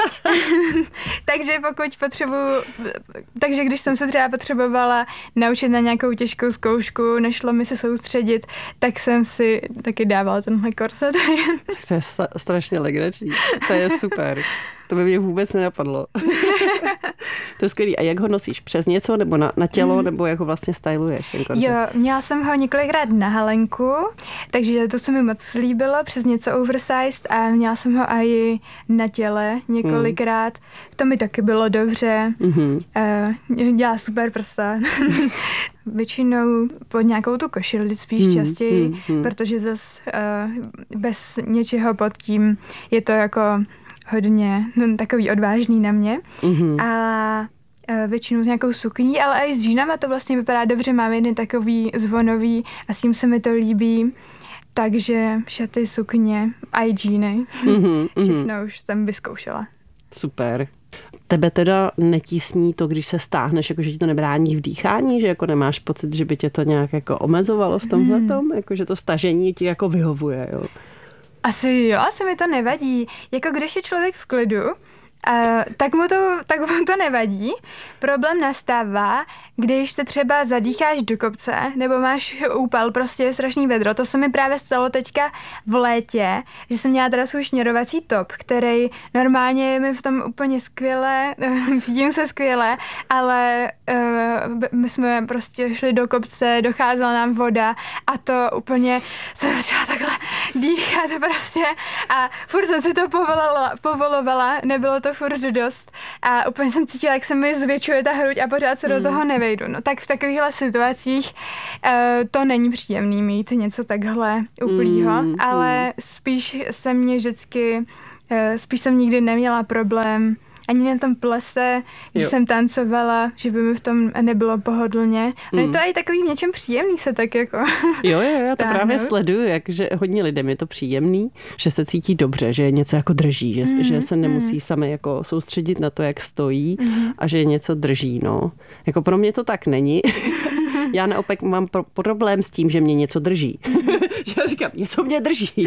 S5: Takže pokud potřebuji, takže když jsem se třeba potřebovala naučit na nějakou těžkou zkoušku, nešlo mi se soustředit, tak jsem si taky dávala tenhle korzet.
S6: To je strašně legrační. To je super. To by mě vůbec nenapadlo. To je skvělý. A jak ho nosíš? Přes něco nebo na, na tělo, mm. nebo jak ho vlastně styluješ ten korzet?
S5: Jo, měla jsem ho několikrát na halenku, takže to se mi moc líbilo, přes něco oversized a měla jsem ho i na těle několikrát. Mm. To mi taky bylo dobře. Mm-hmm. Uh, dělá super prsta. Většinou pod nějakou tu košili spíš mm, častěji, mm, mm. protože zas uh, bez něčeho pod tím je to jako hodně no, takový odvážný na mě. Mm-hmm. A e, většinou s nějakou sukní, ale i s džínama to vlastně vypadá dobře. Mám jeden takový zvonový a s tím se mi to líbí. Takže šaty, sukně a i džíny. Mm-hmm, Všechno mm-hmm. už jsem vyzkoušela.
S6: Super. Tebe teda netísní to, když se stáhneš, jako že ti to nebrání v dýchání, že jako nemáš pocit, že by tě to nějak jako omezovalo v tomhletom, hmm. jako že to stažení ti jako vyhovuje, jo?
S5: Asi jo, asi mi to nevadí. Jako když je člověk v klidu, Uh, tak, mu to, tak mu to nevadí. Problém nastává, když se třeba zadýcháš do kopce, nebo máš úpal, prostě je strašný vedro. To se mi právě stalo teďka v létě, že jsem měla teda svůj šněrovací top, který normálně je mi v tom úplně skvěle, cítím se skvěle, ale uh, my jsme prostě šli do kopce, docházela nám voda a to úplně jsem začala takhle dýchat prostě a furt jsem si to povolovala, povolovala, nebylo to furt dost a úplně jsem cítila, jak se mi zvětšuje ta hruď a pořád se mm. do toho nevejdu. No tak v takovýchhle situacích uh, to není příjemný mít něco takhle úplnýho, mm. ale spíš jsem mě vždycky, uh, spíš jsem nikdy neměla problém ani na tom plese, když jo. jsem tancovala, že by mi v tom nebylo pohodlně. Mm. Je to i takový v něčem příjemný se tak jako
S6: Jo, jo, já to právě sleduju, jak, že hodně lidem je to příjemný, že se cítí dobře, že něco jako drží, že, mm. že se nemusí mm. sami jako soustředit na to, jak stojí mm. a že něco drží, no. Jako pro mě to tak není. Já naopak mám pro- problém s tím, že mě něco drží. Že já říkám, něco mě drží.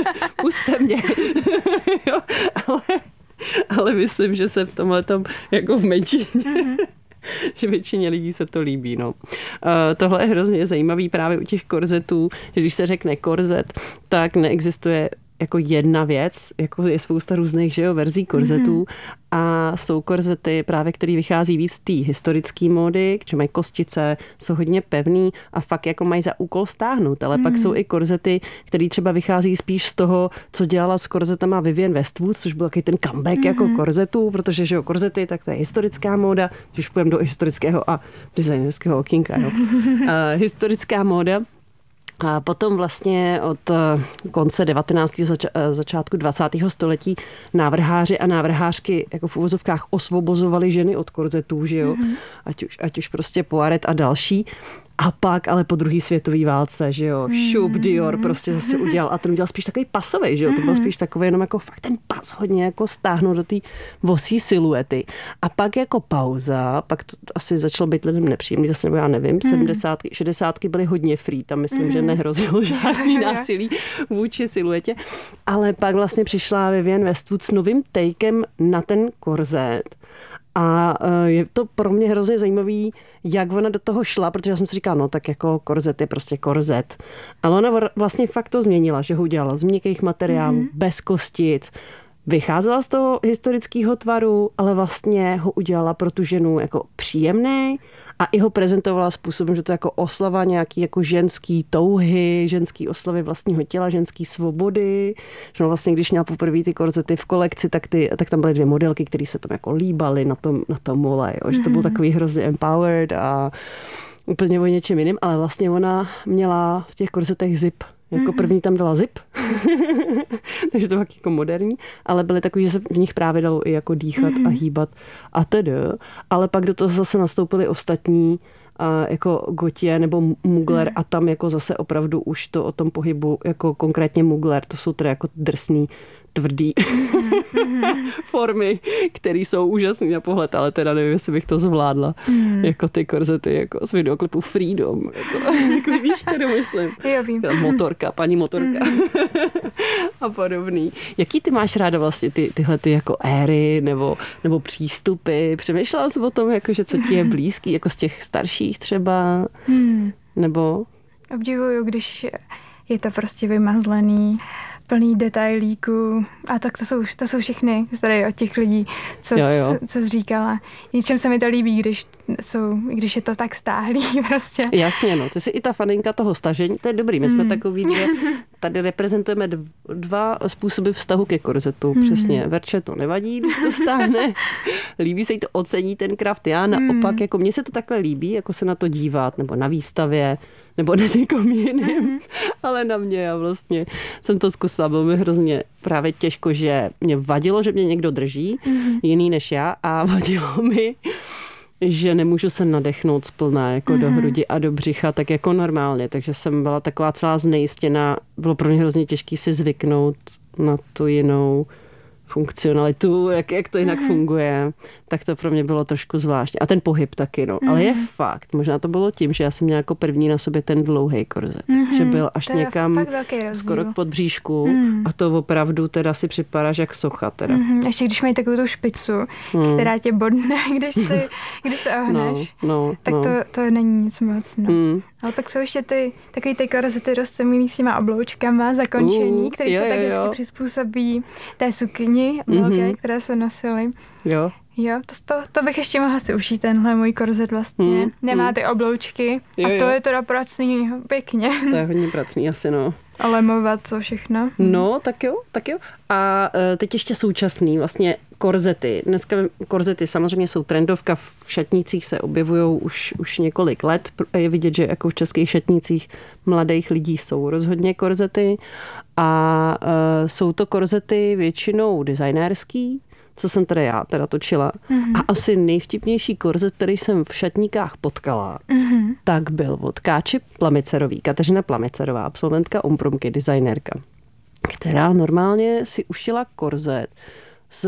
S6: Puste mě. Jo, ale... Ale myslím, že se v tomhletom jako v menšině, mm-hmm. že většině lidí se to líbí. No. Uh, tohle je hrozně zajímavý právě u těch korzetů, že když se řekne korzet, tak neexistuje jako jedna věc, jako je spousta různých že jo, verzí korzetů mm-hmm. a jsou korzety právě, které vychází víc z té historické módy, že mají kostice, jsou hodně pevný a fakt jako mají za úkol stáhnout, ale mm-hmm. pak jsou i korzety, které třeba vychází spíš z toho, co dělala s korzetama Vivienne Westwood, což byl takový ten comeback mm-hmm. jako korzetů, protože že jo, korzety, tak to je historická móda, když půjdeme do historického a designerského okýnka, jo. uh, historická móda. A potom vlastně od konce devatenáctého zač- začátku dvacátého století návrháři a návrhářky jako v uvozovkách osvobozovali ženy od korzetů, že jo? Mm-hmm. Ať už, ať už prostě Poiret a další. A pak ale po druhé světové válce, že jo, šup, Dior prostě zase udělal a ten udělal spíš takový pasový, že jo, to byl spíš takový jenom jako fakt ten pas hodně jako stáhnout do té vosí siluety. A pak jako pauza, pak to asi začalo být lidem nepříjemný, zase nebo já nevím, sedmdesátky, šedesátky byly hodně free, tam myslím, že nehrozilo žádný násilí vůči siluetě, ale pak vlastně přišla Vivienne Westwood s novým takem na ten korzet. A je to pro mě hrozně zajímavý, jak ona do toho šla, protože já jsem si říkala, no tak jako korzet je prostě korzet. Ale ona vlastně fakt to změnila, že ho udělala z měkkých materiálů, mm-hmm. bez kostic, vycházela z toho historického tvaru, ale vlastně ho udělala pro tu ženu jako příjemný a i ho prezentovala způsobem, že to jako oslava nějaký jako ženský touhy, ženský oslavy vlastního těla, ženský svobody. Že vlastně, když měla poprvé ty korzety v kolekci, tak, ty, tak tam byly dvě modelky, které se tam jako líbaly na tom, na tom mole. Jo? Že to byl takový hrozně empowered a úplně o něčem jiným, ale vlastně ona měla v těch korzetech zip. Jako první tam dala zip, takže to tak jako moderní, ale byly takový, že se v nich právě dalo i jako dýchat mm. a hýbat a tedy. Ale pak do toho zase nastoupili ostatní, a jako Gautier nebo Mugler mm. a tam jako zase opravdu už to o tom pohybu, jako konkrétně Mugler, to jsou tedy jako drsný, tvrdý mm. formy, které jsou úžasné na pohled, ale teda nevím, jestli bych to zvládla. Mm. Jako ty korzety, jako z videoklipu Freedom. Jako, jako víš, kterou myslím.
S5: Jo, vím.
S6: Motorka, paní motorka. Mm. a podobný. Jaký ty máš ráda vlastně ty, tyhle ty jako éry nebo, nebo přístupy? Přemýšlela jsi o tom, jako, že co ti je blízký, jako z těch starších třeba? Mm. Nebo?
S5: Obdivuju, když je to prostě vymazlený, plný detailíků. A tak to jsou, to jsou všechny tady od těch lidí, co, jo, jo. Co, co jsi říkala. Ničem se mi to líbí, když, jsou, když je to tak stáhlý prostě.
S6: Jasně, no. Ty jsi i ta faninka toho stažení, to je dobrý. My jsme mm. takový, že tady reprezentujeme dva způsoby vztahu ke korzetu. Mm. Přesně. Verče to nevadí, když to stáhne. Líbí se jí to, ocení ten kraft. Já naopak, mm. jako mně se to takhle líbí, jako se na to dívat, nebo na výstavě, nebo na někom jiným, mm-hmm. ale na mě já vlastně jsem to zkusila, bylo mi hrozně právě těžko, že mě vadilo, že mě někdo drží, mm-hmm. jiný než já a vadilo mi, že nemůžu se nadechnout splná jako mm-hmm. do hrudi a do břicha, tak jako normálně, takže jsem byla taková celá znejistěná, bylo pro mě hrozně těžké si zvyknout na tu jinou funkcionalitu, jak, jak to jinak mm-hmm. funguje, tak to pro mě bylo trošku zvláštní. A ten pohyb taky, no. Mm-hmm. Ale je fakt, možná to bylo tím, že já jsem měla jako první na sobě ten dlouhý korzet, mm-hmm. že byl až někam skoro k podbříšku mm. a to opravdu teda si připadáš jak socha teda.
S5: Mm-hmm. Ještě když mají takovou tu špicu, mm. která tě bodne, když, si, když se ohneš,
S6: no, no,
S5: tak
S6: no.
S5: To, to není nic moc, no. Mm. Ale pak jsou ještě ty takový ty korzety rozcemilý s těma obloučkama zakončený, uh, který jo, se tak jo, hezky jo. přizpůsobí té sukni velké, mm-hmm. které se nosily.
S6: Jo.
S5: Jo, to, to, to bych ještě mohla si ušít, tenhle můj korzet vlastně. Mm, Nemá mm. ty obloučky jo, a to jo. je teda pracný pěkně.
S6: To je hodně pracný asi, no.
S5: A lemovat co všechno.
S6: No, tak jo, tak jo. A teď ještě současný vlastně korzety. Dneska korzety samozřejmě jsou trendovka, v šatnících se objevují už, už několik let. Je vidět, že jako v českých šatnících mladých lidí jsou rozhodně korzety a uh, jsou to korzety většinou designérský, co jsem teda já teda točila. Mm-hmm. A asi nejvtipnější korzet, který jsem v šatníkách potkala, mm-hmm. tak byl od Káči Plamicerový. Kateřina Plamicerová, absolventka Umprumky, designérka, která normálně si ušila korzet z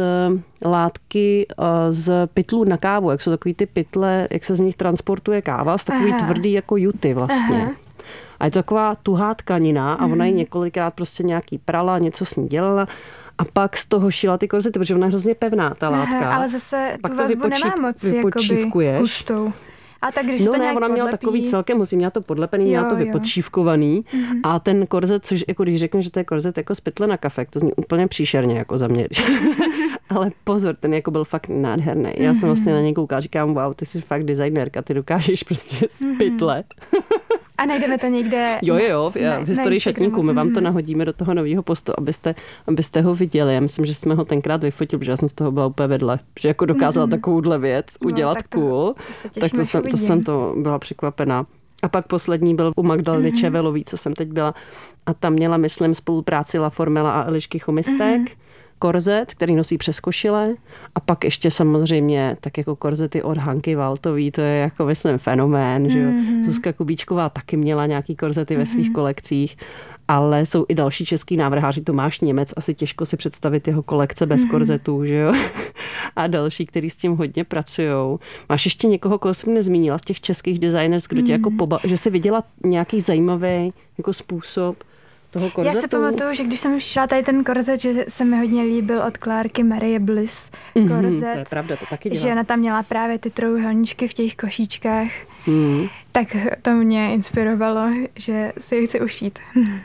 S6: látky z pytlů na kávu, jak jsou takový ty pytle, jak se z nich transportuje káva, z takový Aha. tvrdý jako juty vlastně. Aha. A je to taková tuhá tkanina a ona ji několikrát prostě nějaký prala, něco s ní dělala a pak z toho šila ty korzety, protože ona je hrozně pevná, ta látka.
S5: Aha, ale zase
S6: pak
S5: tu vazbu vypočí, nemá moc jakoby hustou. A tak když
S6: no
S5: to
S6: ne,
S5: nějak
S6: ona měla
S5: podlepí...
S6: takový celkem husí, měla to podlepený, měla to vypodšívkovaný mm-hmm. a ten korzet, což jako když řekne, že to je korzet jako z pytle na kafe, to zní úplně příšerně jako za mě. Ale pozor, ten jako byl fakt nádherný. Já mm-hmm. jsem vlastně na něj koukala, říkám, wow, ty jsi fakt designérka, ty dokážeš prostě z pytle.
S5: A najdeme to někde?
S6: Jo, jo, v, ne, v historii šatníků. My vám to nahodíme do toho nového postu, abyste, abyste ho viděli. Já myslím, že jsme ho tenkrát vyfotili, protože já jsem z toho byla úplně vedle. Že jako dokázala mm-hmm. takovouhle věc udělat no, tak to, cool. To tak to jsem, to jsem to byla překvapená. A pak poslední byl u Magdaleny mm-hmm. Čevelový, co jsem teď byla. A tam měla, myslím, spolupráci La Formela a Elišky Chomistek. Mm-hmm. Korzet, který nosí přes košile a pak ještě samozřejmě tak jako korzety od Hanky Waltový, to je jako myslím fenomén, že jo. Mm-hmm. Zuzka Kubíčková taky měla nějaký korzety mm-hmm. ve svých kolekcích, ale jsou i další český návrháři, Tomáš Němec, asi těžko si představit jeho kolekce bez mm-hmm. korzetů, že jo. A další, kteří s tím hodně pracujou. Máš ještě někoho, koho jsem nezmínila z těch českých designers, kdo tě mm-hmm. jako poba- že si viděla nějaký zajímavý jako způsob toho korzetu?
S5: Já si pamatuju, že když jsem šla tady ten korzet, že se mi hodně líbil od Klárky Marie Bliss korzet. Mm,
S6: to je pravda, to taky dělá.
S5: Že ona tam měla právě ty trouhelníčky v těch košíčkách. Mm. Tak to mě inspirovalo, že si je chci ušít.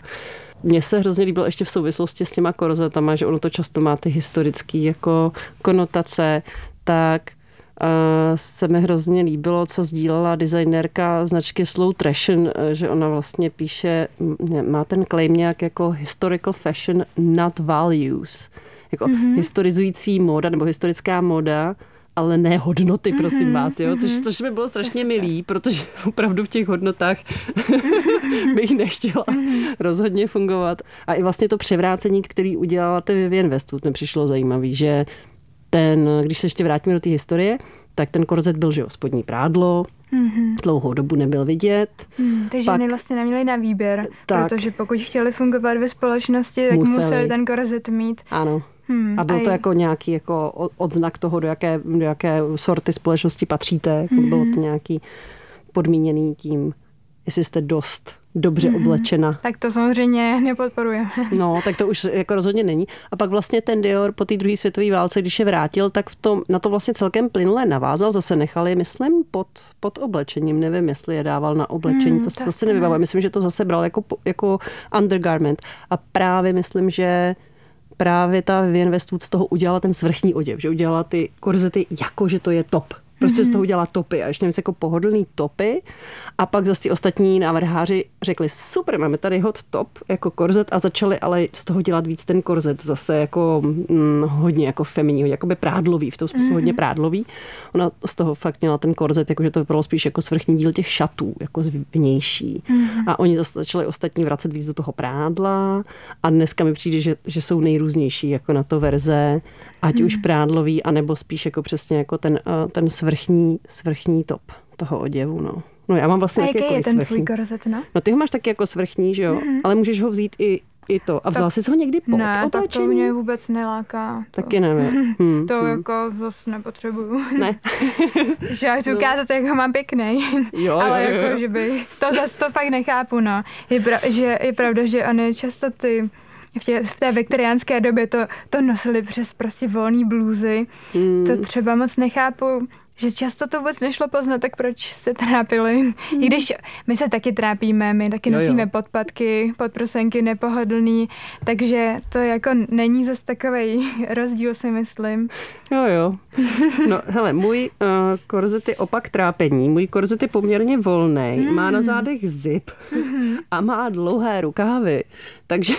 S6: Mně se hrozně líbilo ještě v souvislosti s těma korzetama, že ono to často má ty historické jako konotace, tak Uh, se mi hrozně líbilo, co sdílela designérka značky Slow Fashion, že ona vlastně píše, má ten claim nějak jako historical fashion not values. Jako mm-hmm. historizující móda nebo historická móda, ale ne hodnoty, prosím mm-hmm. vás, jo? Což, což mi bylo strašně milý, protože opravdu v těch hodnotách bych nechtěla mm-hmm. rozhodně fungovat. A i vlastně to převrácení, který udělala ty Vivienne Westwood, mi přišlo zajímavý, že ten, když se ještě vrátíme do té historie, tak ten korzet byl, že jo, spodní prádlo, mm-hmm. dlouhou dobu nebyl vidět.
S5: Mm, ty ženy vlastně neměly na výběr, tak, protože pokud chtěli fungovat ve společnosti, tak museli, museli ten korzet mít.
S6: Ano. Hmm, a byl to jako nějaký jako odznak toho, do jaké, do jaké sorty společnosti patříte. Mm-hmm. Bylo to nějaký podmíněný tím, jestli jste dost dobře mm-hmm. oblečena.
S5: Tak to samozřejmě nepodporujeme.
S6: No, tak to už jako rozhodně není. A pak vlastně ten Dior po té druhé světové válce, když je vrátil, tak v tom, na to vlastně celkem plynule navázal. Zase nechali, myslím, pod, pod oblečením. Nevím, jestli je dával na oblečení. Mm, to se si nevybavuji. Myslím, že to zase bral jako, jako undergarment. A právě myslím, že právě ta Vivienne Westwood z toho udělala ten svrchní oděv. Že udělala ty korzety jako, že to je top. Prostě mm-hmm. z toho udělala topy a ještě nevím, jako pohodlný topy a pak zase ty ostatní návrháři řekli super, máme tady hot top jako korzet a začali ale z toho dělat víc ten korzet zase jako hm, hodně jako feminní, hodně jakoby prádlový, v tom smyslu mm-hmm. hodně prádlový. Ona z toho fakt měla ten korzet, jakože to vypadalo spíš jako svrchní díl těch šatů, jako vnější. Mm-hmm. A oni zase začali ostatní vracet víc do toho prádla a dneska mi přijde, že, že jsou nejrůznější jako na to verze, ať mm-hmm. už prádlový, anebo spíš jako přesně jako ten, ten svrchní, svrchní top toho oděvu, no. No já mám vlastně
S5: a
S6: jaký
S5: je ten
S6: svrchní.
S5: Tvůj korzet, no?
S6: No ty ho máš taky jako svrchní, že jo? Mm-hmm. Ale můžeš ho vzít i i to. A vzala jsi ho někdy po
S5: Ne,
S6: otáčení?
S5: tak to mě vůbec neláká. To.
S6: Taky nevím. Hmm.
S5: To hmm. jako zase nepotřebuju.
S6: Ne.
S5: Že já chci ukázat, jak ho mám pěkný.
S6: Jo,
S5: ale
S6: jo, jo.
S5: jako, že by, to zase to fakt nechápu, no. Je, pra, že, je pravda, že oni často ty v, tě, v té viktoriánské době to, to nosili přes prostě volný blůzy. Hmm. To třeba moc nechápu, že často to vůbec nešlo poznat, tak proč se trápili. Hmm. I když my se taky trápíme, my taky nosíme jo, jo. podpatky, podprsenky nepohodlný, takže to jako není zase takovej rozdíl, si myslím.
S6: Jo, jo. No, hele, můj uh, korzet je opak trápení. Můj korzet je poměrně volnej, mm. má na zádech zip mm. a má dlouhé rukávy, takže...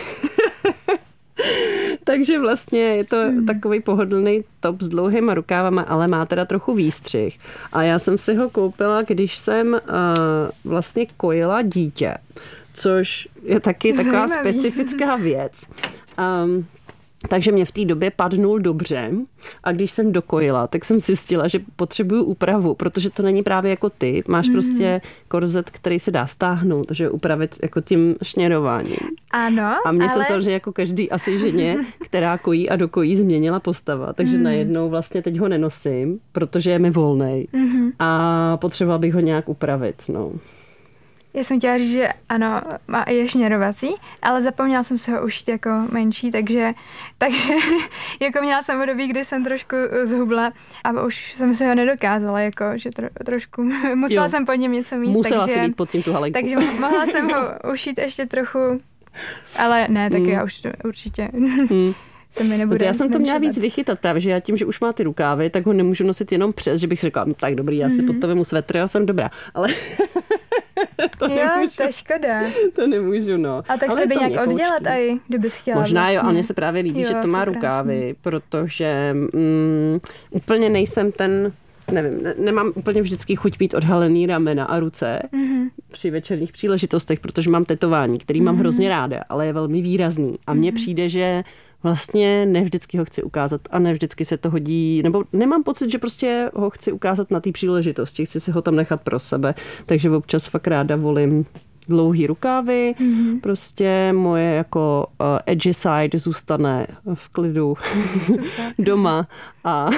S6: Takže vlastně je to hmm. takový pohodlný top s dlouhýma rukávama, ale má teda trochu výstřih. A já jsem si ho koupila, když jsem uh, vlastně kojila dítě, což je taky taková specifická věc. Um, Takže mě v té době padnul dobře a když jsem dokojila, tak jsem zjistila, že potřebuju úpravu, protože to není právě jako ty. Máš mm. prostě korzet, který se dá stáhnout, takže upravit jako tím šněrováním.
S5: Ano,
S6: A mně
S5: ale...
S6: se samozřejmě jako každý asi ženě, která kojí a dokojí, změnila postava. Takže mm. najednou vlastně teď ho nenosím, protože je mi volnej mm. a potřebovala bych ho nějak upravit. No.
S5: Já jsem chtěla říct, že ano, je šněrovací, ale zapomněla jsem se ho ušít jako menší, takže, takže jako měla jsem období, kdy jsem trošku zhubla a už jsem se ho nedokázala, jako, že tro, trošku, musela jo. jsem pod něm něco mít.
S6: Musela
S5: takže,
S6: si být pod tím tu halenku.
S5: Takže mohla jsem ho ušít ještě trochu, ale ne, taky mm. já už to určitě... Mm. Se mi nebude
S6: no já jsem to měla víc vychytat právě, že já tím, že už má ty rukávy, tak ho nemůžu nosit jenom přes, že bych si řekla, no tak dobrý, já mm-hmm. si pod to vemu svetr, já jsem dobrá, ale to
S5: jo,
S6: nemůžu.
S5: to je škoda.
S6: To nemůžu, no.
S5: A tak se by nějak oddělat aj, kdybys chtěla.
S6: Možná
S5: vlastně.
S6: Jo, a mně se právě líbí, jo, že to má rukávy, krásný. Protože mm, úplně nejsem ten, nevím, ne, nemám úplně vždycky chuť mít odhalený ramena a ruce mm-hmm. při večerních příležitostech, protože mám tetování, který mám mm-hmm. hrozně ráda, ale je velmi výrazný. A mně mm-hmm. přijde, že vlastně ne vždycky ho chci ukázat a ne vždycky se to hodí, nebo nemám pocit, že prostě ho chci ukázat na té příležitosti, chci si ho tam nechat pro sebe, takže občas fakt ráda volím dlouhý rukávy, mm-hmm. prostě moje jako uh, edgy side zůstane v klidu doma a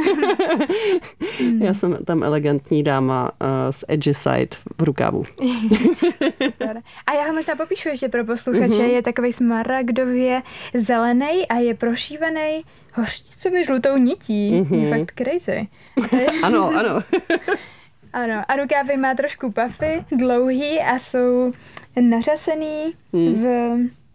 S6: já jsem tam elegantní dáma uh, s edgy side v rukávu.
S5: A já ho možná popíšu ještě pro posluchače, mm-hmm. je takovej smaragdově zelený a je prošívaný hořčicově žlutou nití. Mm-hmm. Je fakt crazy.
S6: Ano, ano.
S5: Ano, a rukávy má trošku puffy, dlouhý a jsou nařasený hmm. v...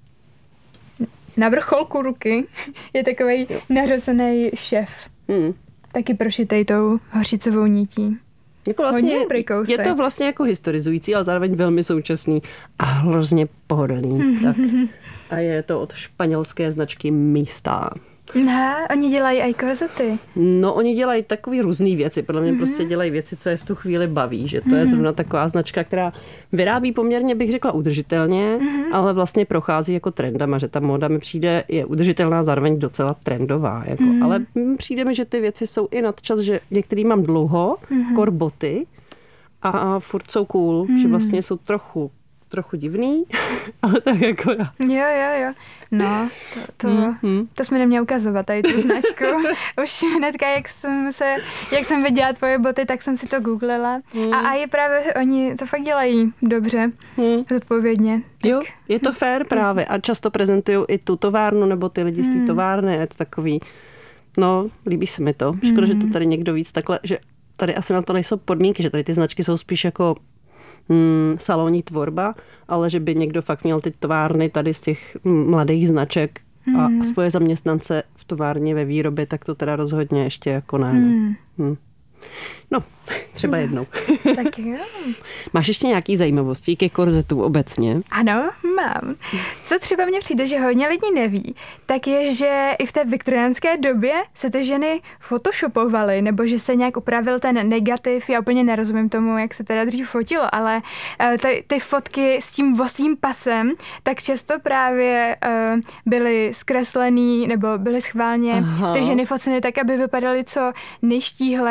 S5: Na vrcholku ruky je takovej nařasený šef. Hmm. Taky prošitej tou hořicovou nití.
S6: Jako vlastně je to vlastně jako historizující, ale zároveň velmi současný a hrozně pohodlný. Tak. A je to od španělské značky Mista.
S5: Ne, oni dělají i korzety.
S6: No, oni dělají takové různé věci. Podle mě mm-hmm. prostě dělají věci, co je v tu chvíli baví. Že to mm-hmm. je zrovna taková značka, která vyrábí poměrně, bych řekla, udržitelně, mm-hmm. ale vlastně prochází jako trendama, že ta móda mi přijde, je udržitelná, zároveň docela trendová. Jako. Mm-hmm. Ale přijde mi, že ty věci jsou i nadčas, že některý mám dlouho, mm-hmm. korboty a furt jsou cool, mm-hmm. že vlastně jsou trochu trochu divný, ale tak jako já.
S5: Jo, jo, jo. No, to, to, mm-hmm. to jsme neměli ukazovat, tady tu značku. Už hnedka, jak jsem se, jak jsem viděla tvoje boty, tak jsem si to googlila. Mm. A, a je právě, oni to fakt dělají dobře, mm. zodpovědně. Tak.
S6: Jo, je to fair právě a často prezentují i tu továrnu nebo ty lidi z té továrny. Je to takový, no, líbí se mi to. Škoda, mm. že to tady někdo víc takhle, že tady asi na to nejsou podmínky, že tady ty značky jsou spíš jako Hmm, salonní tvorba, ale že by někdo fakt měl ty továrny tady z těch mladých značek hmm. a svoje zaměstnance v továrně ve výrobě, tak to teda rozhodně ještě jako ne. Hmm. Hmm. No, třeba jednou.
S5: Tak jo.
S6: Máš ještě nějaký zajímavosti ke korzetu obecně?
S5: Ano, mám. Co třeba mně přijde, že hodně lidí neví, tak je, že i v té viktoriánské době se ty ženy photoshopovaly, nebo že se nějak upravil ten negativ. Já úplně nerozumím tomu, jak se teda dřív fotilo, ale ty, ty fotky s tím vosím pasem, tak často právě uh, byly zkreslený, nebo byly schválně Aha. ty ženy foceny tak, aby vypadaly co nejštíhleji, nejen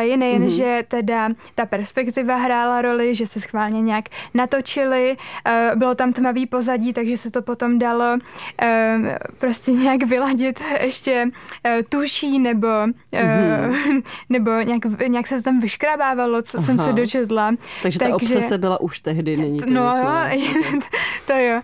S5: mm-hmm. že teda ta perspektiva hrála roli, že se schválně nějak natočili, uh, bylo tam tmavý pozadí, takže se to potom dalo uh, prostě nějak vyladit ještě uh, tuší nebo, uh, mm-hmm. nebo nějak, nějak se to tam vyškrabávalo, co Aha. jsem se dočetla.
S6: Takže ta takže, obsese byla už tehdy, není to
S5: No jo, to jo.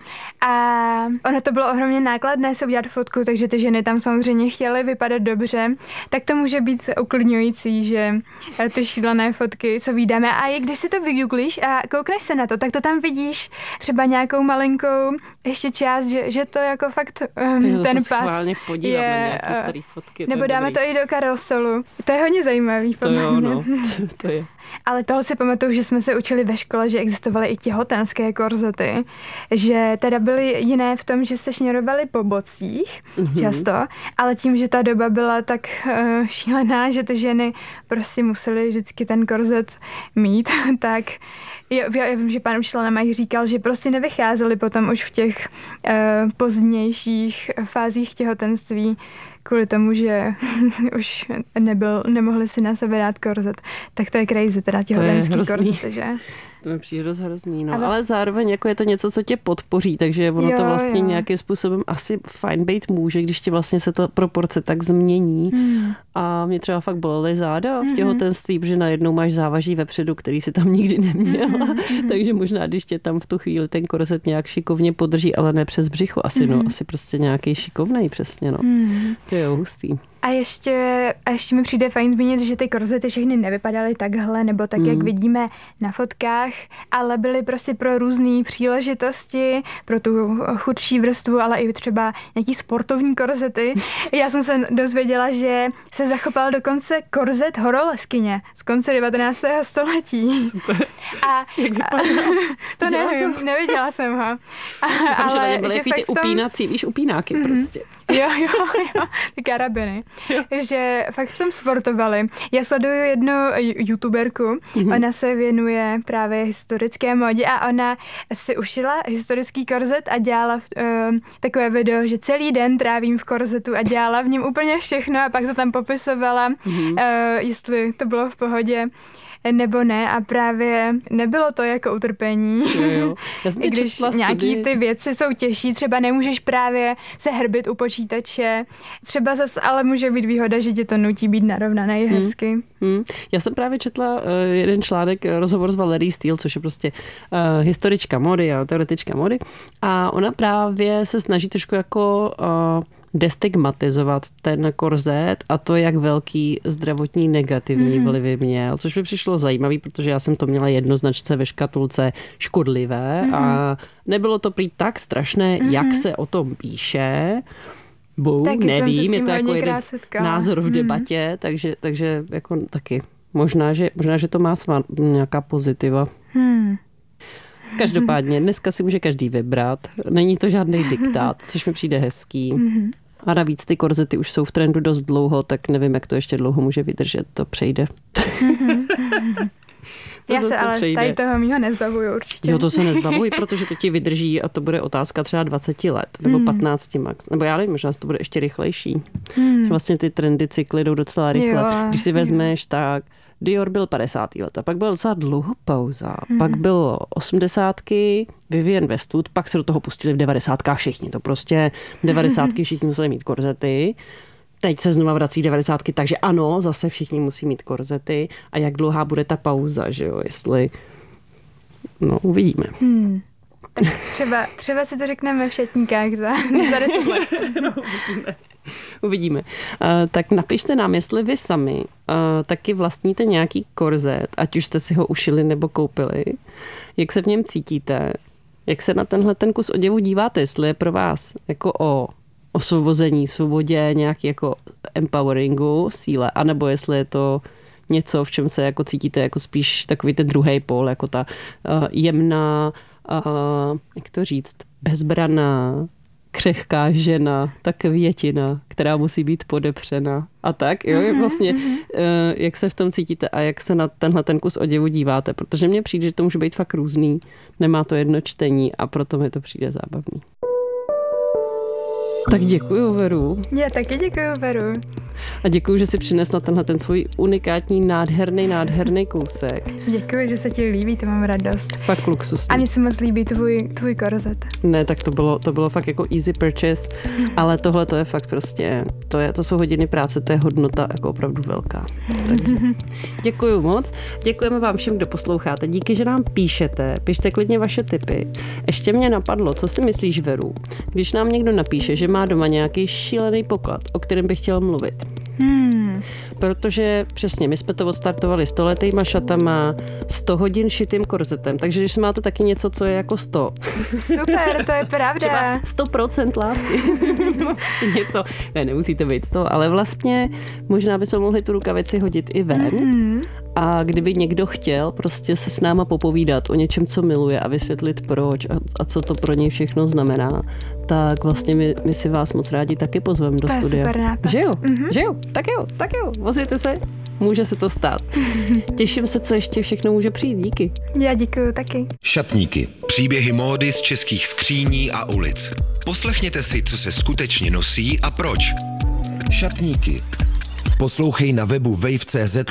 S5: A ono to bylo ohromně nákladné se udělat fotku, takže ty ženy tam samozřejmě chtěly vypadat dobře, tak to může být uklidňující, že ty šílené fotky, co vídáme. A i když si to vygooglíš a koukneš se na to, tak to tam vidíš třeba nějakou malinkou ještě část, že, že to jako fakt um, ten pas
S6: je, na nějaké staré fotky.
S5: Nebo dáme dobrý. To i do karosolu. To je hodně zajímavý.
S6: To jo, no. to je.
S5: Ale tohle si pamatuju, že jsme se učili ve škole, že existovaly i těhotenské korzety, že teda byly jiné v tom, že se šněrovaly po bocích mm-hmm. často, ale tím, že ta doba byla tak uh, šílená, že ty ženy prostě musely vždycky ten korzet mít, tak já, já vím, že pan učitel nám i říkal, že prostě nevycházeli potom už v těch uh, pozdějších fázích těhotenství kvůli tomu, že už nebyl, nemohli si na sebe dát korzet. Tak to je crazy, teda těhotenský korzet, že?
S6: To mi přijde dost hrozný, no. Ale zároveň jako je to něco, co tě podpoří, takže ono jo, to vlastně jo. nějakým způsobem asi fajn být může, když ti vlastně se to proporce tak změní. Hmm. A mě třeba fakt bolely záda v těhotenství, protože najednou máš závaží vepředu, který si tam nikdy neměla. Hmm. Takže možná, když tě tam v tu chvíli ten korzet nějak šikovně podrží, ale ne přes břicho, asi hmm. no, asi prostě nějaký šikovnej přesně, no. Hmm. To je hustý.
S5: A ještě, a ještě mi přijde fajn zmínit, že ty korzety všechny nevypadaly takhle, nebo tak, mm. jak vidíme na fotkách, ale byly prostě pro různé příležitosti, pro tu chudší vrstvu, ale i třeba nějaký sportovní korzety. Já jsem se dozvěděla, že se zachoval dokonce korzet horolezkyně z konce devatenáctého století.
S6: Super.
S5: A,
S6: jak vypadá?
S5: To nevím, jsem. neviděla jsem ho. A,
S6: ale, že byly že ty tom... upínací, víš, upínáky mm-hmm. prostě.
S5: Jo, jo, jo, ty karabiny. Jo. Že fakt v tom sportovali. Já sleduju jednu youtuberku, mm-hmm. ona se věnuje právě historické modě a ona si ušila historický korzet a dělala uh, takové video, že celý den trávím v korzetu a dělala v něm úplně všechno a pak to tam popisovala, mm-hmm. uh, jestli to bylo v pohodě nebo ne a právě nebylo to jako utrpení.
S6: Jo, jo.
S5: I když nějaký ty věci jsou těžší, třeba nemůžeš právě se hrbit u počítače, třeba zase ale může být výhoda, že tě to nutí být narovnaný hmm. hezky.
S6: Hmm. Já jsem právě četla uh, jeden článek, rozhovor s Valerie Steele, což je prostě uh, historička mody a teoretička mody a ona právě se snaží trošku jako uh, destigmatizovat ten korzet a to, jak velký zdravotní negativní mm. vlivy měl, což mi přišlo zajímavý, protože já jsem to měla jednoznačce ve škatulce škodlivé mm. a nebylo to prý tak strašné, mm. jak se o tom píše. Bou, taky nevím, je to jako jeden názor v mm. debatě, takže, takže jako taky možná, že, možná, že to má svá nějaká pozitiva. Mm. Každopádně, dneska si může každý vybrat. Není to žádný diktát, což mi přijde hezký. A navíc ty korzety už jsou v trendu dost dlouho, tak nevím, jak to ještě dlouho může vydržet. To přejde.
S5: To Já se ale přejde. Tady toho mýho nezbavuju určitě.
S6: Jo, to se nezbavuji, protože to ti vydrží a to bude otázka třeba dvacet let nebo mm. patnáct max. Nebo já nevím, možná to bude ještě rychlejší. Mm. Že vlastně ty trendy, cykly jdou docela rychle. Jo. Když si vezmeš, tak Dior byl padesátá let, pak byla docela dlouho pauza, mm. pak bylo osmdesátky, Vivienne Westwood, pak se do toho pustili v devadesátkách všichni. To prostě devadesátky všichni museli mít korzety. Teď se znova vrací devadesátky, takže ano, zase všichni musí mít korzety. A jak dlouhá bude ta pauza, že jo, jestli... No, uvidíme. Hmm.
S5: Tak třeba, třeba si to řekneme v šatníkách za, za deset let.
S6: No, uvidíme. Uvidíme. Uh, tak napište nám, jestli vy sami uh, taky vlastníte nějaký korzet, ať už jste si ho ušili nebo koupili, jak se v něm cítíte, jak se na tenhle ten kus oděvu díváte, jestli je pro vás jako o osvobození, svobodě, nějaký jako empoweringu, síle, anebo jestli je to něco, v čem se jako cítíte jako spíš takový ten druhý pól, jako ta uh, jemná, uh, jak to říct, bezbraná, křehká žena, ta květina, která musí být podepřena a tak, jo, mm-hmm, vlastně, mm-hmm. Uh, jak se v tom cítíte a jak se na tenhle ten kus oděvu díváte, protože mně přijde, že to může být fakt různý, nemá to jedno čtení a proto mi to přijde zábavný. Tak děkuju, Veru.
S5: Já taky děkuju, Veru.
S6: A děkuji, že si přinesla tenhle ten svůj unikátní, nádherný, nádherný kousek.
S5: Děkuji, že se ti líbí, to mám radost.
S6: Fakt luxusní.
S5: A mně se moc líbí tvůj, tvůj korzet.
S6: Ne, tak to bylo, to bylo fakt jako easy purchase, ale tohle to je fakt prostě, to, je, to jsou hodiny práce, to je hodnota jako opravdu velká. Takže děkuji moc. Děkujeme vám všem, kdo posloucháte. Díky, že nám píšete. Pište klidně vaše tipy. Ještě mě napadlo, co si myslíš, Veru, když nám někdo napíše, že má doma nějaký šílený poklad, o kterém by chtěl mluvit.
S5: Hmm.
S6: Protože přesně, my jsme to odstartovali stoletýma šatama, sto hodin šitým korzetem, takže když máte taky něco, co je jako sto.
S5: Super, to je pravda.
S6: Třeba sto procent lásky. Vlastně něco, ne, nemusíte být sto, ale vlastně možná bychom mohli tu rukavici hodit i ven. Mm-hmm. A kdyby někdo chtěl prostě se s náma popovídat o něčem, co miluje a vysvětlit proč a, a co to pro něj všechno znamená, tak vlastně my, my si vás moc rádi taky pozveme do
S5: to
S6: studia.
S5: To je super nápad.
S6: Že jo?
S5: Mm-hmm.
S6: Že jo? Tak jo, tak jo. Ozvěte se, může se to stát. Těším se, co ještě všechno může přijít. Díky.
S5: Já děkuju taky.
S4: Šatníky. Příběhy módy z českých skříní a ulic. Poslechněte si, co se skutečně nosí a proč. Šatníky. Poslouchej na webu wave tečka cz